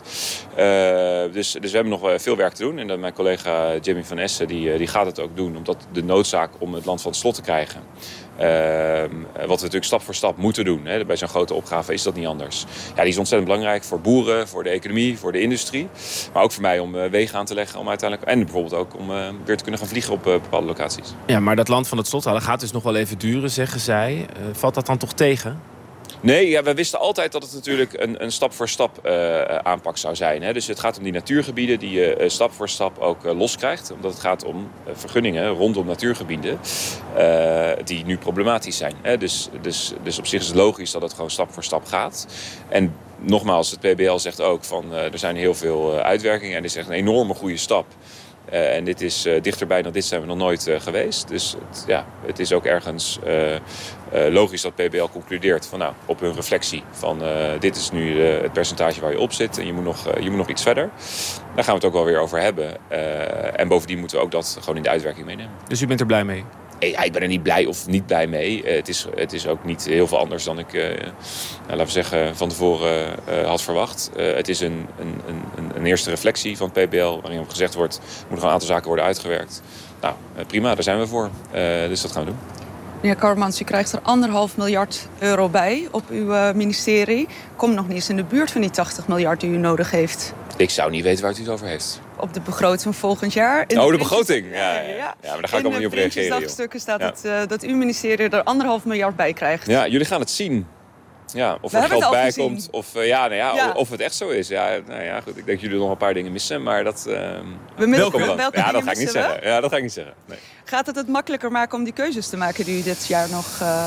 Dus we hebben nog veel werk te doen. En mijn collega Jimmy van Essen die gaat het ook doen, omdat de noodzaak om het land van het slot te krijgen. Wat we natuurlijk stap voor stap moeten doen. Hè. Bij zo'n grote opgave is dat niet anders. Ja, die is ontzettend belangrijk voor boeren, voor de economie, voor de industrie. Maar ook voor mij om wegen aan te leggen. Om uiteindelijk, en bijvoorbeeld ook om weer te kunnen gaan vliegen op bepaalde locaties. Ja, maar dat land van het slot halen gaat dus nog wel even duren, zeggen zij. Valt dat dan toch tegen? Nee, ja, we wisten altijd dat het natuurlijk een stap voor stap aanpak zou zijn. Hè. Dus het gaat om die natuurgebieden die je stap voor stap ook loskrijgt. Omdat het gaat om vergunningen rondom natuurgebieden die nu problematisch zijn. Hè. Dus op zich is het logisch dat het gewoon stap voor stap gaat. En nogmaals, het PBL zegt ook van er zijn heel veel uitwerkingen. En dit is echt een enorme goede stap. En dit is dichterbij dan dit zijn we nog nooit geweest. Dus het is ook ergens logisch dat PBL concludeert van, nou, op hun reflectie van dit is nu het percentage waar je op zit en je moet nog iets verder. Daar gaan we het ook wel weer over hebben. En bovendien moeten we ook dat gewoon in de uitwerking meenemen. Dus u bent er blij mee? Ik ben er niet blij of niet blij mee. Het is ook niet heel veel anders dan ik laten we zeggen, van tevoren had verwacht. Het is een eerste reflectie van het PBL waarin op gezegd wordt, er moeten een aantal zaken worden uitgewerkt. Nou, prima, daar zijn we voor. Dus dat gaan we doen. Meneer Karmans, u krijgt er 1,5 miljard euro bij op uw ministerie. Komt nog niet eens in de buurt van die 80 miljard die u nodig heeft. Ik zou niet weten waar u het over heeft. Op de begroting van volgend jaar. De begroting? Ja, maar daar ga ik allemaal niet op reageren. In de Prinsjesdagstukken staat dat uw ministerie er 1,5 miljard bij krijgt. Ja, jullie gaan het zien. Ja, of er geld bij komt, of of het echt zo is. Ja, nou ja, goed, ik denk dat jullie nog een paar dingen missen, maar dat... welke dat ga ik niet zeggen. Ja, dat ga ik niet zeggen. Nee. Gaat het makkelijker maken om die keuzes te maken die u dit jaar nog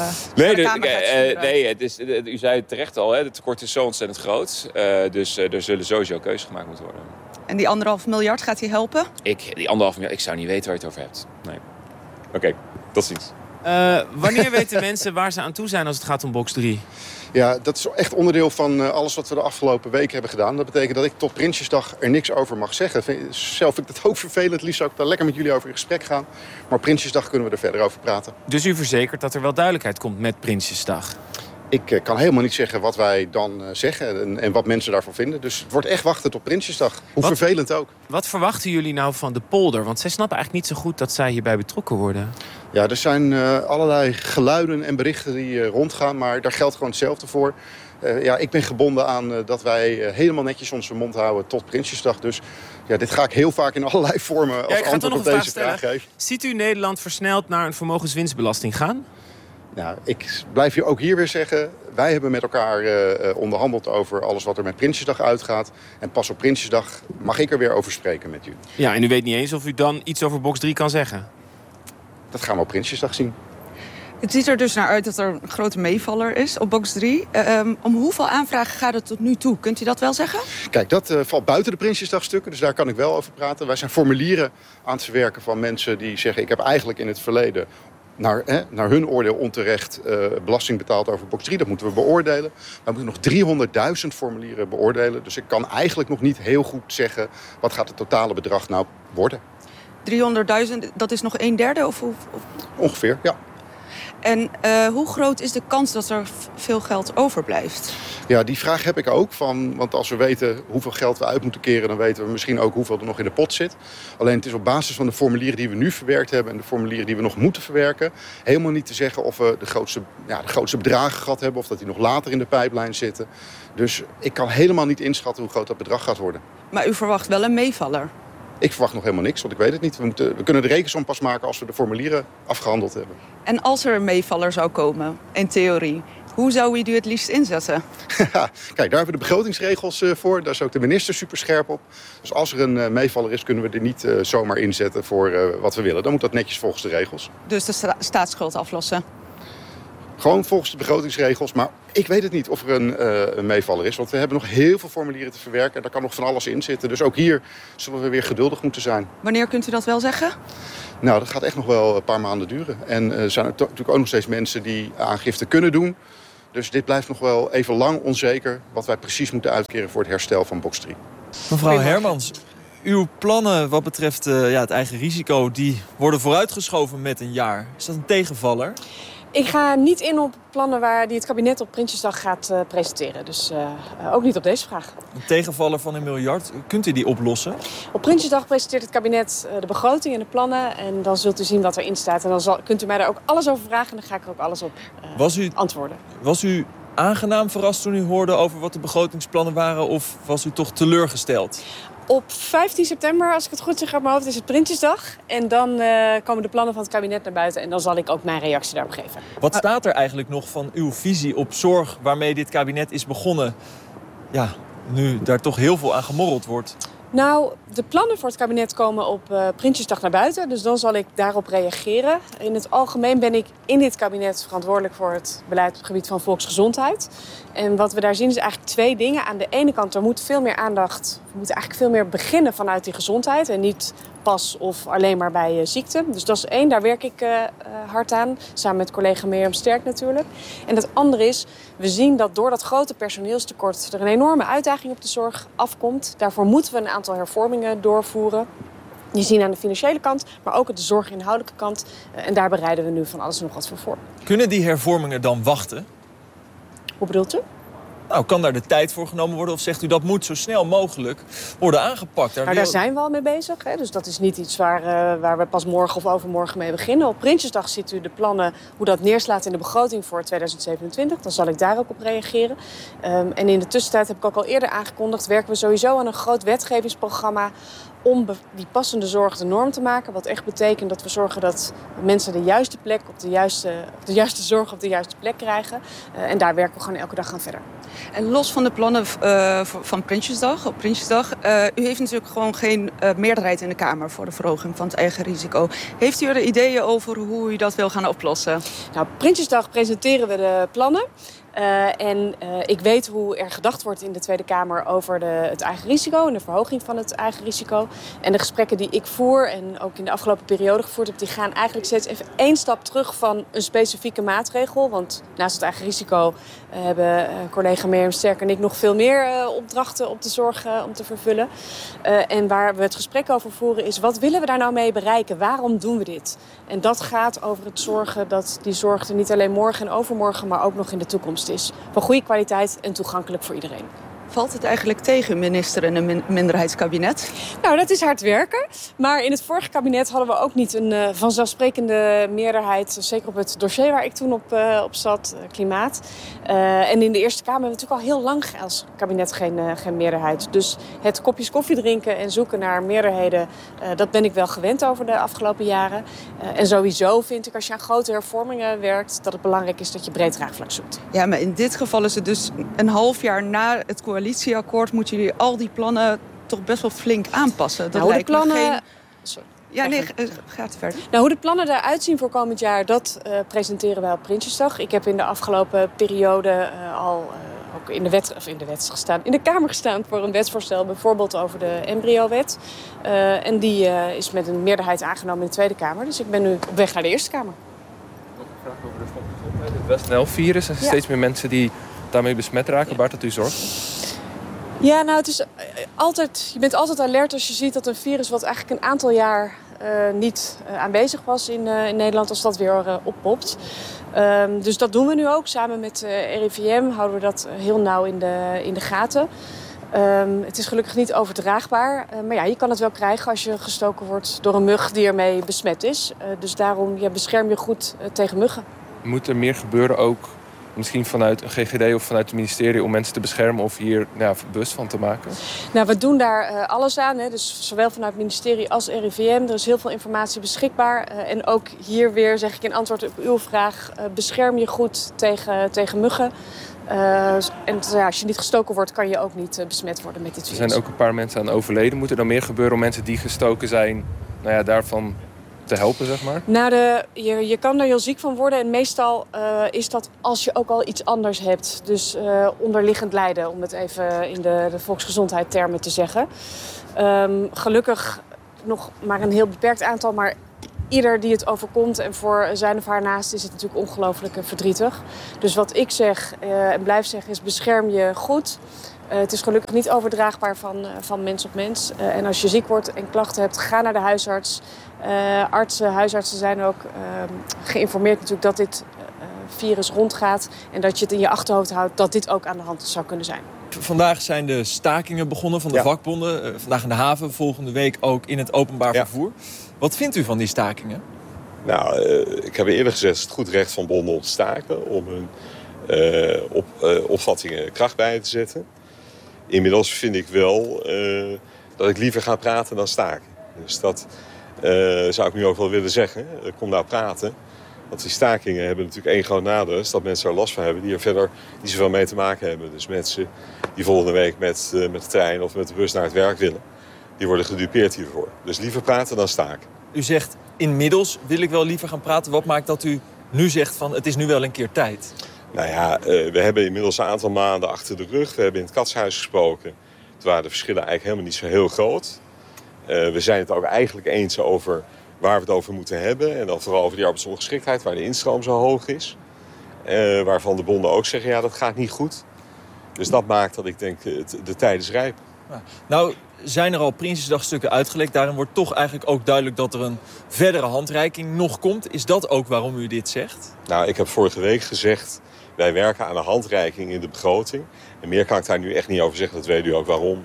Nee, u zei het terecht al, hè, het tekort is zo ontzettend groot. Dus er zullen sowieso keuzes gemaakt moeten worden. En die 1,5 miljard, gaat die helpen? Die 1,5 miljard, ik zou niet weten waar je het over hebt. Nee. Oké, tot ziens. Wanneer weten mensen waar ze aan toe zijn als het gaat om box 3? Ja, dat is echt onderdeel van alles wat we de afgelopen weken hebben gedaan. Dat betekent dat ik tot Prinsjesdag er niks over mag zeggen. Zelf vind ik dat ook vervelend. Liefst zou ik daar lekker met jullie over in gesprek gaan. Maar Prinsjesdag kunnen we er verder over praten. Dus u verzekert dat er wel duidelijkheid komt met Prinsjesdag? Ik kan helemaal niet zeggen wat wij dan zeggen en wat mensen daarvan vinden. Dus het wordt echt wachten tot Prinsjesdag. Hoe vervelend ook. Wat verwachten jullie nou van de polder? Want zij snappen eigenlijk niet zo goed dat zij hierbij betrokken worden. Ja, er zijn allerlei geluiden en berichten die rondgaan, maar daar geldt gewoon hetzelfde voor. Ik ben gebonden aan dat wij helemaal netjes onze mond houden tot Prinsjesdag. Dus ja, dit ga ik heel vaak in allerlei vormen als antwoord op deze vraag geven. Ziet u Nederland versneld naar een vermogenswinstbelasting gaan? Nou, ik blijf ook hier weer zeggen, wij hebben met elkaar onderhandeld over alles wat er met Prinsjesdag uitgaat. En pas op Prinsjesdag mag ik er weer over spreken met u. Ja, en u weet niet eens of u dan iets over box 3 kan zeggen? Dat gaan we op Prinsjesdag zien. Het ziet er dus naar uit dat er een grote meevaller is op box 3. Om hoeveel aanvragen gaat het tot nu toe? Kunt u dat wel zeggen? Kijk, dat valt buiten de Prinsjesdagstukken, dus daar kan ik wel over praten. Wij zijn formulieren aan het verwerken van mensen die zeggen, ik heb eigenlijk in het verleden naar hun oordeel onterecht belasting betaald over box 3. Dat moeten we beoordelen. We moeten nog 300.000 formulieren beoordelen. Dus ik kan eigenlijk nog niet heel goed zeggen, wat gaat het totale bedrag nou worden? 300.000, dat is nog 1/3 of? Ongeveer, ja. En hoe groot is de kans dat er veel geld overblijft? Ja, die vraag heb ik ook. Want als we weten hoeveel geld we uit moeten keren, dan weten we misschien ook hoeveel er nog in de pot zit. Alleen het is op basis van de formulieren die we nu verwerkt hebben en de formulieren die we nog moeten verwerken, helemaal niet te zeggen of we de grootste bedragen gehad hebben of dat die nog later in de pijplijn zitten. Dus ik kan helemaal niet inschatten hoe groot dat bedrag gaat worden. Maar u verwacht wel een meevaller? Ik verwacht nog helemaal niks, want ik weet het niet. We kunnen de rekensom pas maken als we de formulieren afgehandeld hebben. En als er een meevaller zou komen, in theorie, hoe zou u die het liefst inzetten? Kijk, daar hebben we de begrotingsregels voor. Daar is ook de minister super scherp op. Dus als er een meevaller is, kunnen we er niet zomaar inzetten voor wat we willen. Dan moet dat netjes volgens de regels. Dus de staatsschuld aflossen? Gewoon volgens de begrotingsregels. Maar ik weet het niet of er een meevaller is. Want we hebben nog heel veel formulieren te verwerken. En daar kan nog van alles in zitten. Dus ook hier zullen we weer geduldig moeten zijn. Wanneer kunt u dat wel zeggen? Nou, dat gaat echt nog wel een paar maanden duren. En er zijn natuurlijk ook nog steeds mensen die aangifte kunnen doen. Dus dit blijft nog wel even lang onzeker wat wij precies moeten uitkeren voor het herstel van box 3. Mevrouw Hermans, uw plannen wat betreft het eigen risico, die worden vooruitgeschoven met een jaar. Is dat een tegenvaller? Ik ga niet in op plannen die het kabinet op Prinsjesdag gaat presenteren. Dus ook niet op deze vraag. Een tegenvaller van 1 miljard, kunt u die oplossen? Op Prinsjesdag presenteert het kabinet de begroting en de plannen. En dan zult u zien wat erin staat. En dan kunt u mij daar ook alles over vragen. En dan ga ik er ook alles op antwoorden. Was u aangenaam verrast toen u hoorde over wat de begrotingsplannen waren? Of was u toch teleurgesteld? Op 15 september, als ik het goed zeg uit mijn hoofd, is het Prinsjesdag. En dan komen de plannen van het kabinet naar buiten. En dan zal ik ook mijn reactie daarop geven. Wat staat er eigenlijk nog van uw visie op zorg waarmee dit kabinet is begonnen? Ja, nu daar toch heel veel aan gemorreld wordt. Nou, de plannen voor het kabinet komen op Prinsjesdag naar buiten. Dus dan zal ik daarop reageren. In het algemeen ben ik in dit kabinet verantwoordelijk voor het beleid op het gebied van volksgezondheid. En wat we daar zien is eigenlijk 2 dingen. Aan de ene kant, er moet veel meer aandacht. We moeten eigenlijk veel meer beginnen vanuit die gezondheid. En niet pas of alleen maar bij ziekte. Dus dat is 1, daar werk ik hard aan. Samen met collega Mirjam Sterk natuurlijk. En het andere is, we zien dat door dat grote personeelstekort er een enorme uitdaging op de zorg afkomt. Daarvoor moeten we een aantal hervormingen doorvoeren. Die zien aan de financiële kant, maar ook aan de zorginhoudelijke kant. En daar bereiden we nu van alles en nog wat voor. Kunnen die hervormingen dan wachten? Hoe bedoelt u? Nou, kan daar de tijd voor genomen worden? Of zegt u dat moet zo snel mogelijk worden aangepakt? Daar zijn we al mee bezig. Hè? Dus dat is niet iets waar we pas morgen of overmorgen mee beginnen. Op Prinsjesdag ziet u de plannen, hoe dat neerslaat in de begroting voor 2027. Dan zal ik daar ook op reageren. En in de tussentijd heb ik ook al eerder aangekondigd, werken we sowieso aan een groot wetgevingsprogramma om die passende zorg de norm te maken. Wat echt betekent dat we zorgen dat mensen de juiste plek de juiste zorg op de juiste plek krijgen. En daar werken we gewoon elke dag aan verder. En los van de plannen van Prinsjesdag, op Prinsjesdag, u heeft natuurlijk gewoon geen meerderheid in de Kamer voor de verhoging van het eigen risico. Heeft u er ideeën over hoe u dat wil gaan oplossen? Nou, op Prinsjesdag presenteren we de plannen. Ik weet hoe er gedacht wordt in de Tweede Kamer over het eigen risico en de verhoging van het eigen risico. En de gesprekken die ik voer en ook in de afgelopen periode gevoerd heb, die gaan eigenlijk steeds even 1 stap terug van een specifieke maatregel. Want naast het eigen risico hebben collega Mirjam Sterk en ik nog veel meer opdrachten op de zorg om te vervullen. En waar we het gesprek over voeren is, wat willen we daar nou mee bereiken? Waarom doen we dit? En dat gaat over het zorgen dat die zorg er niet alleen morgen en overmorgen, maar ook nog in de toekomst is. Van goede kwaliteit en toegankelijk voor iedereen. Valt het eigenlijk tegen, minister, in een minderheidskabinet? Nou, dat is hard werken. Maar in het vorige kabinet hadden we ook niet een vanzelfsprekende meerderheid. Zeker op het dossier waar ik toen op zat, klimaat. En in de Eerste Kamer hebben we natuurlijk al heel lang als kabinet geen meerderheid. Dus het kopjes koffie drinken en zoeken naar meerderheden, dat ben ik wel gewend over de afgelopen jaren. En sowieso vind ik, als je aan grote hervormingen werkt, dat het belangrijk is dat je breed draagvlak zoekt. Ja, maar in dit geval is het dus een half jaar na het coalitieakkoord moeten jullie al die plannen toch best wel flink aanpassen. Dat lijkt me geen... Sorry. Ja, nee, gaat verder. Nou, hoe de plannen eruit zien voor komend jaar, dat presenteren wij op Prinsjesdag. Ik heb in de afgelopen periode ook in de Kamer gestaan voor een wetsvoorstel, bijvoorbeeld over de embryowet. En die is met een meerderheid aangenomen in de Tweede Kamer. Dus ik ben nu op weg naar de Eerste Kamer. Nog een vraag over de volksgezondheid. Het West Nile-virus. Er zijn steeds meer mensen die daarmee besmet raken. Baart dat u zorgt? Ja, nou, het is je bent altijd alert als je ziet dat een virus wat eigenlijk een aantal jaar niet aanwezig was in Nederland, als dat weer oppopt. Dus dat doen we nu ook. Samen met RIVM houden we dat heel nauw in de gaten. Het is gelukkig niet overdraagbaar. Maar ja, je kan het wel krijgen als je gestoken wordt door een mug die ermee besmet is. Dus daarom bescherm je goed tegen muggen. Moet er meer gebeuren ook, misschien vanuit een GGD of vanuit het ministerie, om mensen te beschermen of hier bewust van te maken? Nou, we doen daar alles aan. Hè. Dus zowel vanuit het ministerie als RIVM. Er is heel veel informatie beschikbaar. En ook hier weer zeg ik in antwoord op uw vraag, bescherm je goed tegen muggen. En als je niet gestoken wordt, kan je ook niet besmet worden met dit virus. Er zijn ook een paar mensen aan overleden. Moet er dan meer gebeuren om mensen die gestoken zijn, daarvan te helpen, zeg maar? Nou, je kan er heel ziek van worden. En meestal is dat als je ook al iets anders hebt. Dus onderliggend lijden, om het even in de volksgezondheidstermen te zeggen. Gelukkig nog maar een heel beperkt aantal, maar ieder die het overkomt en voor zijn of haar naast is het natuurlijk ongelooflijk verdrietig. Dus wat ik zeg en blijf zeggen is bescherm je goed. Het is gelukkig niet overdraagbaar van mens op mens. En als je ziek wordt en klachten hebt, ga naar de huisarts. Huisartsen zijn ook geïnformeerd natuurlijk dat dit virus rondgaat. En dat je het in je achterhoofd houdt dat dit ook aan de hand zou kunnen zijn. Vandaag zijn de stakingen begonnen van de vakbonden. Vandaag in de haven, volgende week ook in het openbaar vervoer. Wat vindt u van die stakingen? Nou, ik heb eerder gezegd, het is het goed recht van bonden om te staken. Om hun opvattingen kracht bij te zetten. Inmiddels vind ik wel dat ik liever ga praten dan staken. Dus dat zou ik nu ook wel willen zeggen. Kom nou praten. Want die stakingen hebben natuurlijk één groot nadeel. Is dat mensen er last van hebben die er verder niet zoveel mee te maken hebben. Dus mensen die volgende week met de trein of met de bus naar het werk willen, die worden gedupeerd hiervoor. Dus liever praten dan staken. U zegt inmiddels wil ik wel liever gaan praten. Wat maakt dat u nu zegt van het is nu wel een keer tijd? Nou ja, we hebben inmiddels een aantal maanden achter de rug. We hebben in het Katshuis gesproken. Toen waren de verschillen eigenlijk helemaal niet zo heel groot. We zijn het ook eigenlijk eens over waar we het over moeten hebben. En dan vooral over die arbeidsongeschiktheid, waar de instroom zo hoog is. Waarvan de bonden ook zeggen, ja, dat gaat niet goed. Dus dat maakt dat ik denk, de tijd is rijp. Nou, zijn er al Prinsjesdagstukken uitgelekt. Daarin wordt toch eigenlijk ook duidelijk dat er een verdere handreiking nog komt. Is dat ook waarom u dit zegt? Nou, ik heb vorige week gezegd, wij werken aan een handreiking in de begroting. En meer kan ik daar nu echt niet over zeggen, dat weet u ook waarom.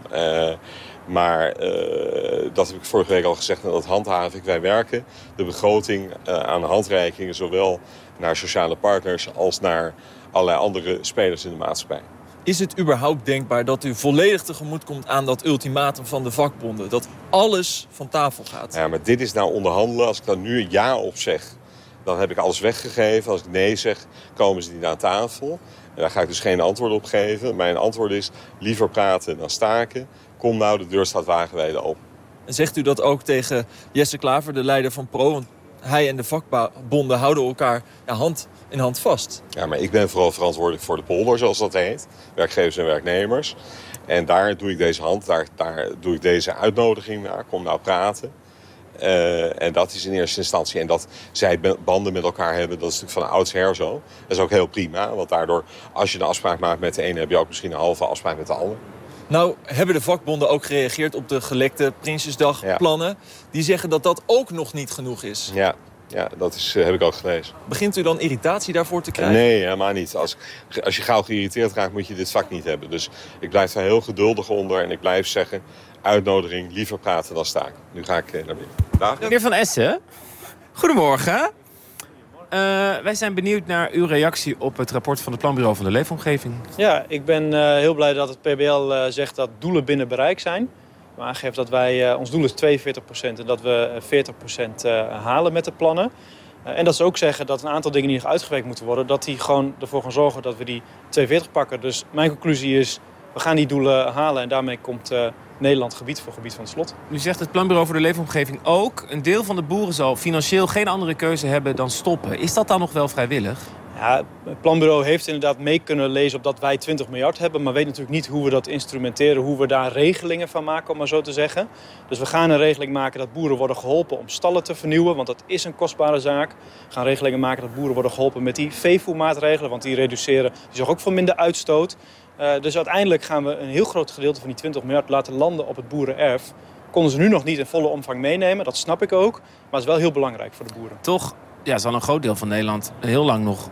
Maar dat heb ik vorige week al gezegd en dat handhaaf ik. Wij werken de begroting aan handreikingen zowel naar sociale partners als naar allerlei andere spelers in de maatschappij. Is het überhaupt denkbaar dat u volledig tegemoet komt aan dat ultimatum van de vakbonden? Dat alles van tafel gaat? Ja, maar dit is nou onderhandelen. Als ik daar nu een ja op zeg, dan heb ik alles weggegeven. Als ik nee zeg, komen ze niet aan tafel. En daar ga ik dus geen antwoord op geven. Mijn antwoord is liever praten dan staken. Kom nou, de deur staat wagenwijd open. En zegt u dat ook tegen Jesse Klaver, de leider van PRO? Want hij en de vakbonden houden elkaar hand in hand vast. Ja, maar ik ben vooral verantwoordelijk voor de polder, zoals dat heet. Werkgevers en werknemers. En daar doe ik daar doe ik deze uitnodiging naar. Kom nou praten. En dat is in eerste instantie. En dat zij banden met elkaar hebben, dat is natuurlijk van oudsher zo. Dat is ook heel prima. Want daardoor, als je een afspraak maakt met de ene, heb je ook misschien een halve afspraak met de ander. Nou, hebben de vakbonden ook gereageerd op de gelekte Prinsjesdagplannen? Ja. Die zeggen dat dat ook nog niet genoeg is. Ja, dat heb ik ook gelezen. Begint u dan irritatie daarvoor te krijgen? Nee, helemaal niet. Als je gauw geïrriteerd raakt, moet je dit vak niet hebben. Dus ik blijf daar heel geduldig onder en ik blijf zeggen, uitnodiging, liever praten dan staken. Nu ga ik naar binnen. Dag. Meneer Van Essen, goedemorgen. Wij zijn benieuwd naar uw reactie op het rapport van het Planbureau van de Leefomgeving. Ja, ik ben heel blij dat het PBL zegt dat doelen binnen bereik zijn. We aangeven dat ons doel is 42% en dat we 40% halen met de plannen. En dat ze ook zeggen dat een aantal dingen die nog uitgewerkt moeten worden, dat die gewoon ervoor gaan zorgen dat we die 42 pakken. Dus mijn conclusie is, we gaan die doelen halen en daarmee komt Nederland gebied voor gebied van het slot. Nu zegt het Planbureau voor de Leefomgeving ook, een deel van de boeren zal financieel geen andere keuze hebben dan stoppen. Is dat dan nog wel vrijwillig? Ja, het Planbureau heeft inderdaad mee kunnen lezen op dat wij 20 miljard hebben, maar weet natuurlijk niet hoe we dat instrumenteren, hoe we daar regelingen van maken, om maar zo te zeggen. Dus we gaan een regeling maken dat boeren worden geholpen om stallen te vernieuwen, want dat is een kostbare zaak. We gaan regelingen maken dat boeren worden geholpen met die veevoermaatregelen, want die zorgen ook voor minder uitstoot. Dus uiteindelijk gaan we een heel groot gedeelte van die 20 miljard laten landen op het boerenerf. Konden ze nu nog niet in volle omvang meenemen, dat snap ik ook. Maar het is wel heel belangrijk voor de boeren. Toch zal een groot deel van Nederland heel lang nog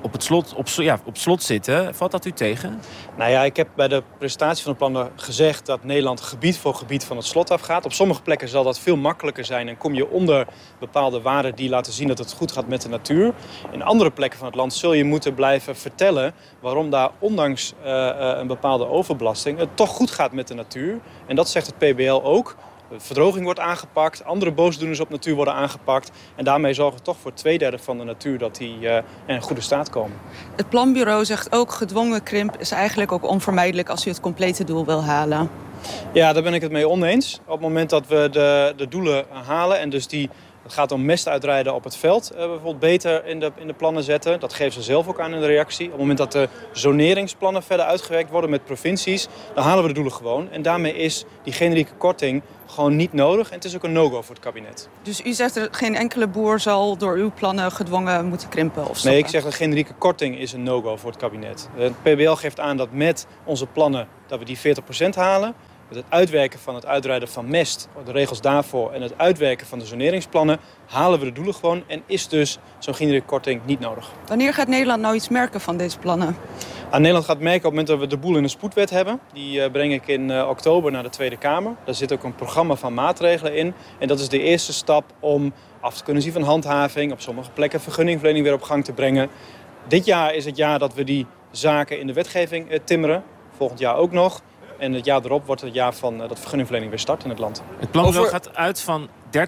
op slot zitten. Valt dat u tegen? Nou ja, ik heb bij de presentatie van de plannen gezegd dat Nederland gebied voor gebied van het slot afgaat. Op sommige plekken zal dat veel makkelijker zijn en kom je onder bepaalde waarden die laten zien dat het goed gaat met de natuur. In andere plekken van het land zul je moeten blijven vertellen waarom daar ondanks een bepaalde overbelasting het toch goed gaat met de natuur. En dat zegt het PBL ook. De verdroging wordt aangepakt, andere boosdoeners op natuur worden aangepakt. En daarmee zorgen we toch voor 2/3 van de natuur dat die in een goede staat komen. Het planbureau zegt ook gedwongen krimp is eigenlijk ook onvermijdelijk als u het complete doel wil halen. Ja, daar ben ik het mee oneens. Op het moment dat we de doelen halen en dus het gaat om mest uitrijden op het veld, bijvoorbeeld beter in de plannen zetten. Dat geven ze zelf ook aan in de reactie. Op het moment dat de zoneringsplannen verder uitgewerkt worden met provincies, dan halen we de doelen gewoon. En daarmee is die generieke korting gewoon niet nodig. En het is ook een no-go voor het kabinet. Dus u zegt dat geen enkele boer zal door uw plannen gedwongen moeten krimpen of stoppen? Nee, ik zeg dat generieke korting is een no-go voor het kabinet. Het PBL geeft aan dat met onze plannen dat we die 40% halen. Met het uitwerken van het uitrijden van mest, de regels daarvoor en het uitwerken van de zoneringsplannen halen we de doelen gewoon en is dus zo'n generieke korting niet nodig. Wanneer gaat Nederland nou iets merken van deze plannen? Nederland gaat merken op het moment dat we de boel in een spoedwet hebben. Die breng ik in oktober naar de Tweede Kamer. Daar zit ook een programma van maatregelen in. En dat is de eerste stap om af te kunnen zien van handhaving, op sommige plekken vergunningverlening weer op gang te brengen. Dit jaar is het jaar dat we die zaken in de wetgeving timmeren. Volgend jaar ook nog. En het jaar erop wordt het jaar van dat vergunningverlening weer start in het land. Het planbureau gaat uit van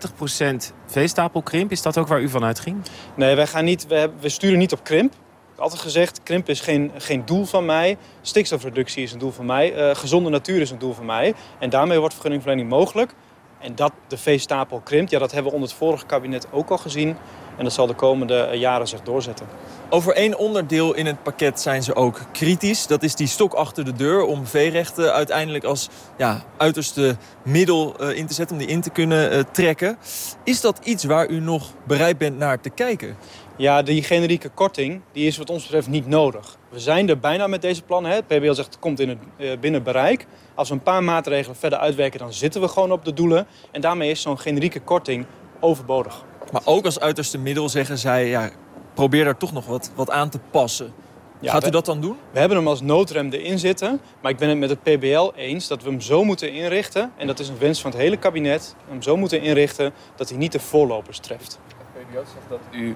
30% veestapelkrimp. Is dat ook waar u van uitging? Nee, we sturen niet op krimp. Ik heb altijd gezegd, krimp is geen doel van mij. Stikstofreductie is een doel van mij. Gezonde natuur is een doel van mij. En daarmee wordt vergunningverlening mogelijk. En dat de veestapel krimpt, dat hebben we onder het vorige kabinet ook al gezien. En dat zal de komende jaren zich doorzetten. Over één onderdeel in het pakket zijn ze ook kritisch. Dat is die stok achter de deur om veerechten uiteindelijk als uiterste middel in te zetten, om die in te kunnen trekken. Is dat iets waar u nog bereid bent naar te kijken? Ja, die generieke korting die is wat ons betreft niet nodig. We zijn er bijna met deze plannen. Het PBL zegt het komt binnen bereik. Als we een paar maatregelen verder uitwerken, dan zitten we gewoon op de doelen. En daarmee is zo'n generieke korting overbodig. Maar ook als uiterste middel zeggen zij, probeer daar toch nog wat aan te passen. Gaat u dat dan doen? We hebben hem als noodrem erin zitten. Maar ik ben het met het PBL eens dat we hem zo moeten inrichten. En dat is een wens van het hele kabinet. Hem zo moeten inrichten dat hij niet de voorlopers treft. Het PBL zegt dat u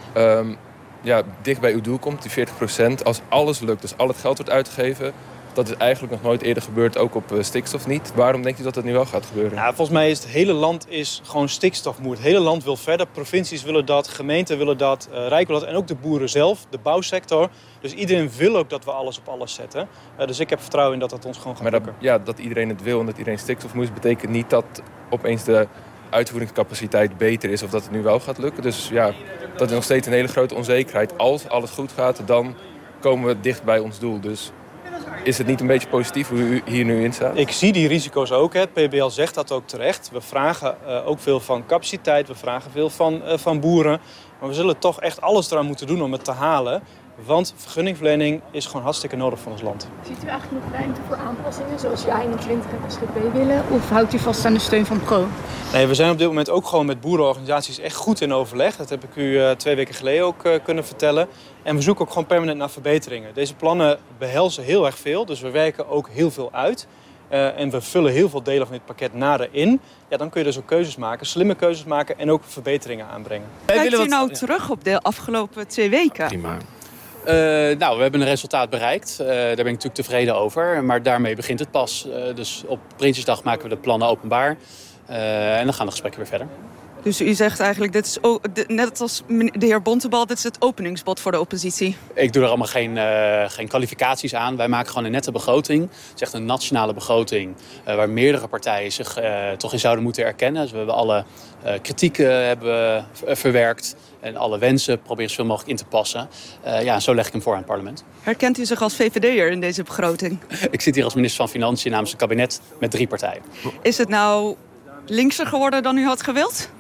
dicht bij uw doel komt, die 40%. Als alles lukt, dus al het geld wordt uitgegeven. Dat is eigenlijk nog nooit eerder gebeurd, ook op stikstof niet. Waarom denkt u dat dat nu wel gaat gebeuren? Ja, volgens mij is het hele land gewoon stikstofmoe. Het hele land wil verder. Provincies willen dat, gemeenten willen dat, Rijk wil dat. En ook de boeren zelf, de bouwsector. Dus iedereen wil ook dat we alles op alles zetten. Dus ik heb vertrouwen in dat dat ons gewoon gaat lukken. Maar dat iedereen het wil en dat iedereen stikstofmoe is, betekent niet dat opeens de uitvoeringscapaciteit beter is of dat het nu wel gaat lukken. Dus dat is nog steeds een hele grote onzekerheid. Als alles goed gaat, dan komen we dicht bij ons doel. Dus is het niet een beetje positief hoe u hier nu in staat? Ik zie die risico's ook. Het PBL zegt dat ook terecht. We vragen ook veel van capaciteit. We vragen veel van boeren. Maar we zullen toch echt alles eraan moeten doen om het te halen. Want vergunningverlening is gewoon hartstikke nodig voor ons land. Ziet u eigenlijk nog ruimte voor aanpassingen zoals je 21 en SGP willen? Of houdt u vast aan de steun van Pro? Nee, we zijn op dit moment ook gewoon met boerenorganisaties echt goed in overleg. Dat heb ik u 2 weken geleden ook kunnen vertellen. En we zoeken ook gewoon permanent naar verbeteringen. Deze plannen behelzen heel erg veel, dus we werken ook heel veel uit. En we vullen heel veel delen van dit pakket nader in. Ja, dan kun je dus ook keuzes maken, slimme keuzes maken en ook verbeteringen aanbrengen. Kijkt u nou terug op de afgelopen 2 weken? Prima. We hebben een resultaat bereikt. Daar ben ik natuurlijk tevreden over. Maar daarmee begint het pas. Dus op Prinsjesdag maken we de plannen openbaar. En dan gaan de gesprekken weer verder. Dus u zegt eigenlijk, dit is net als de heer Bontebal, dit is het openingsbod voor de oppositie? Ik doe er allemaal geen kwalificaties aan. Wij maken gewoon een nette begroting. Het is echt een nationale begroting waar meerdere partijen zich toch in zouden moeten erkennen. Dus we hebben alle kritieken verwerkt en alle wensen proberen zoveel mogelijk in te passen. Zo leg ik hem voor aan het parlement. Herkent u zich als VVD'er in deze begroting? Ik zit hier als minister van Financiën namens een kabinet met 3 partijen. Is het nou linkser geworden dan u had gewild?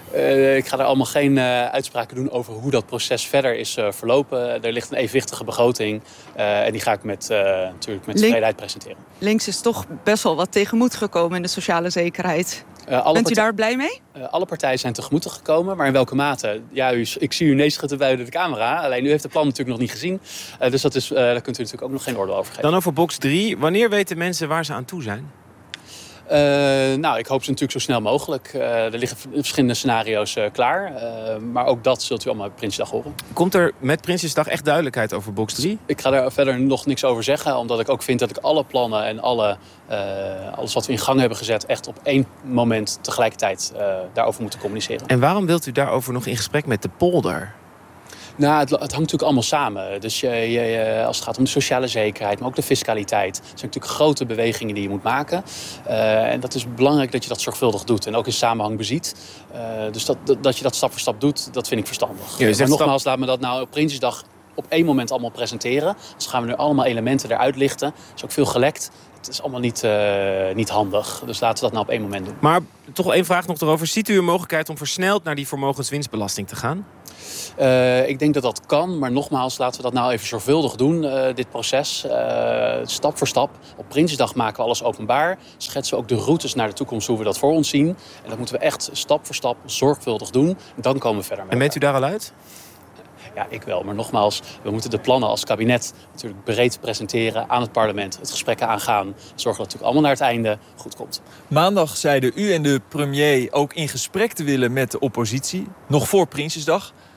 Ik ga er allemaal geen uitspraken doen over hoe dat proces verder is verlopen. Er ligt een evenwichtige begroting en die ga ik natuurlijk met tevredenheid presenteren. Links is toch best wel wat tegemoet gekomen in de sociale zekerheid. Bent u daar blij mee? Alle partijen zijn tegemoet gekomen, maar in welke mate? Ja, ik zie u nee schutten buiten de camera. Alleen u heeft het plan natuurlijk nog niet gezien. Dus daar kunt u natuurlijk ook nog geen oordeel over geven. Dan over box 3. Wanneer weten mensen waar ze aan toe zijn? Ik hoop ze natuurlijk zo snel mogelijk. Er liggen verschillende scenario's klaar. Maar ook dat zult u allemaal op Prinsjesdag horen. Komt er met Prinsjesdag echt duidelijkheid over box 3? Ik ga daar verder nog niks over zeggen. Omdat ik ook vind dat ik alle plannen en alles wat we in gang hebben gezet... echt op één moment tegelijkertijd daarover moeten communiceren. En waarom wilt u daarover nog in gesprek met de polder? Nou, het hangt natuurlijk allemaal samen. Dus als het gaat om de sociale zekerheid, maar ook de fiscaliteit. Dat zijn natuurlijk grote bewegingen die je moet maken. En dat is belangrijk dat je dat zorgvuldig dout en ook in samenhang beziet. Dus dat je dat stap voor stap doet, dat vind ik verstandig. Maar nogmaals, laat me dat nou op Prinsjesdag op één moment allemaal presenteren. Dus gaan we nu allemaal elementen eruit lichten. Er is ook veel gelekt. Het is allemaal niet handig. Dus laten we dat nou op één moment doen. Maar toch één vraag nog erover. Ziet u een mogelijkheid om versneld naar die vermogenswinstbelasting te gaan? Ik denk dat dat kan, maar nogmaals, laten we dat nou even zorgvuldig doen, dit proces. Stap voor stap. Op Prinsjesdag maken we alles openbaar. Schetsen we ook de routes naar de toekomst, hoe we dat voor ons zien. En dat moeten we echt stap voor stap zorgvuldig doen. En dan komen we verder met. En bent u daar al uit? Ja, ik wel. Maar nogmaals, we moeten de plannen als kabinet natuurlijk breed presenteren aan het parlement. Het gesprek aangaan. Zorgen dat het natuurlijk allemaal naar het einde goed komt. Maandag zeiden u en de premier ook in gesprek te willen met de oppositie. Nog voor Prinsjesdag.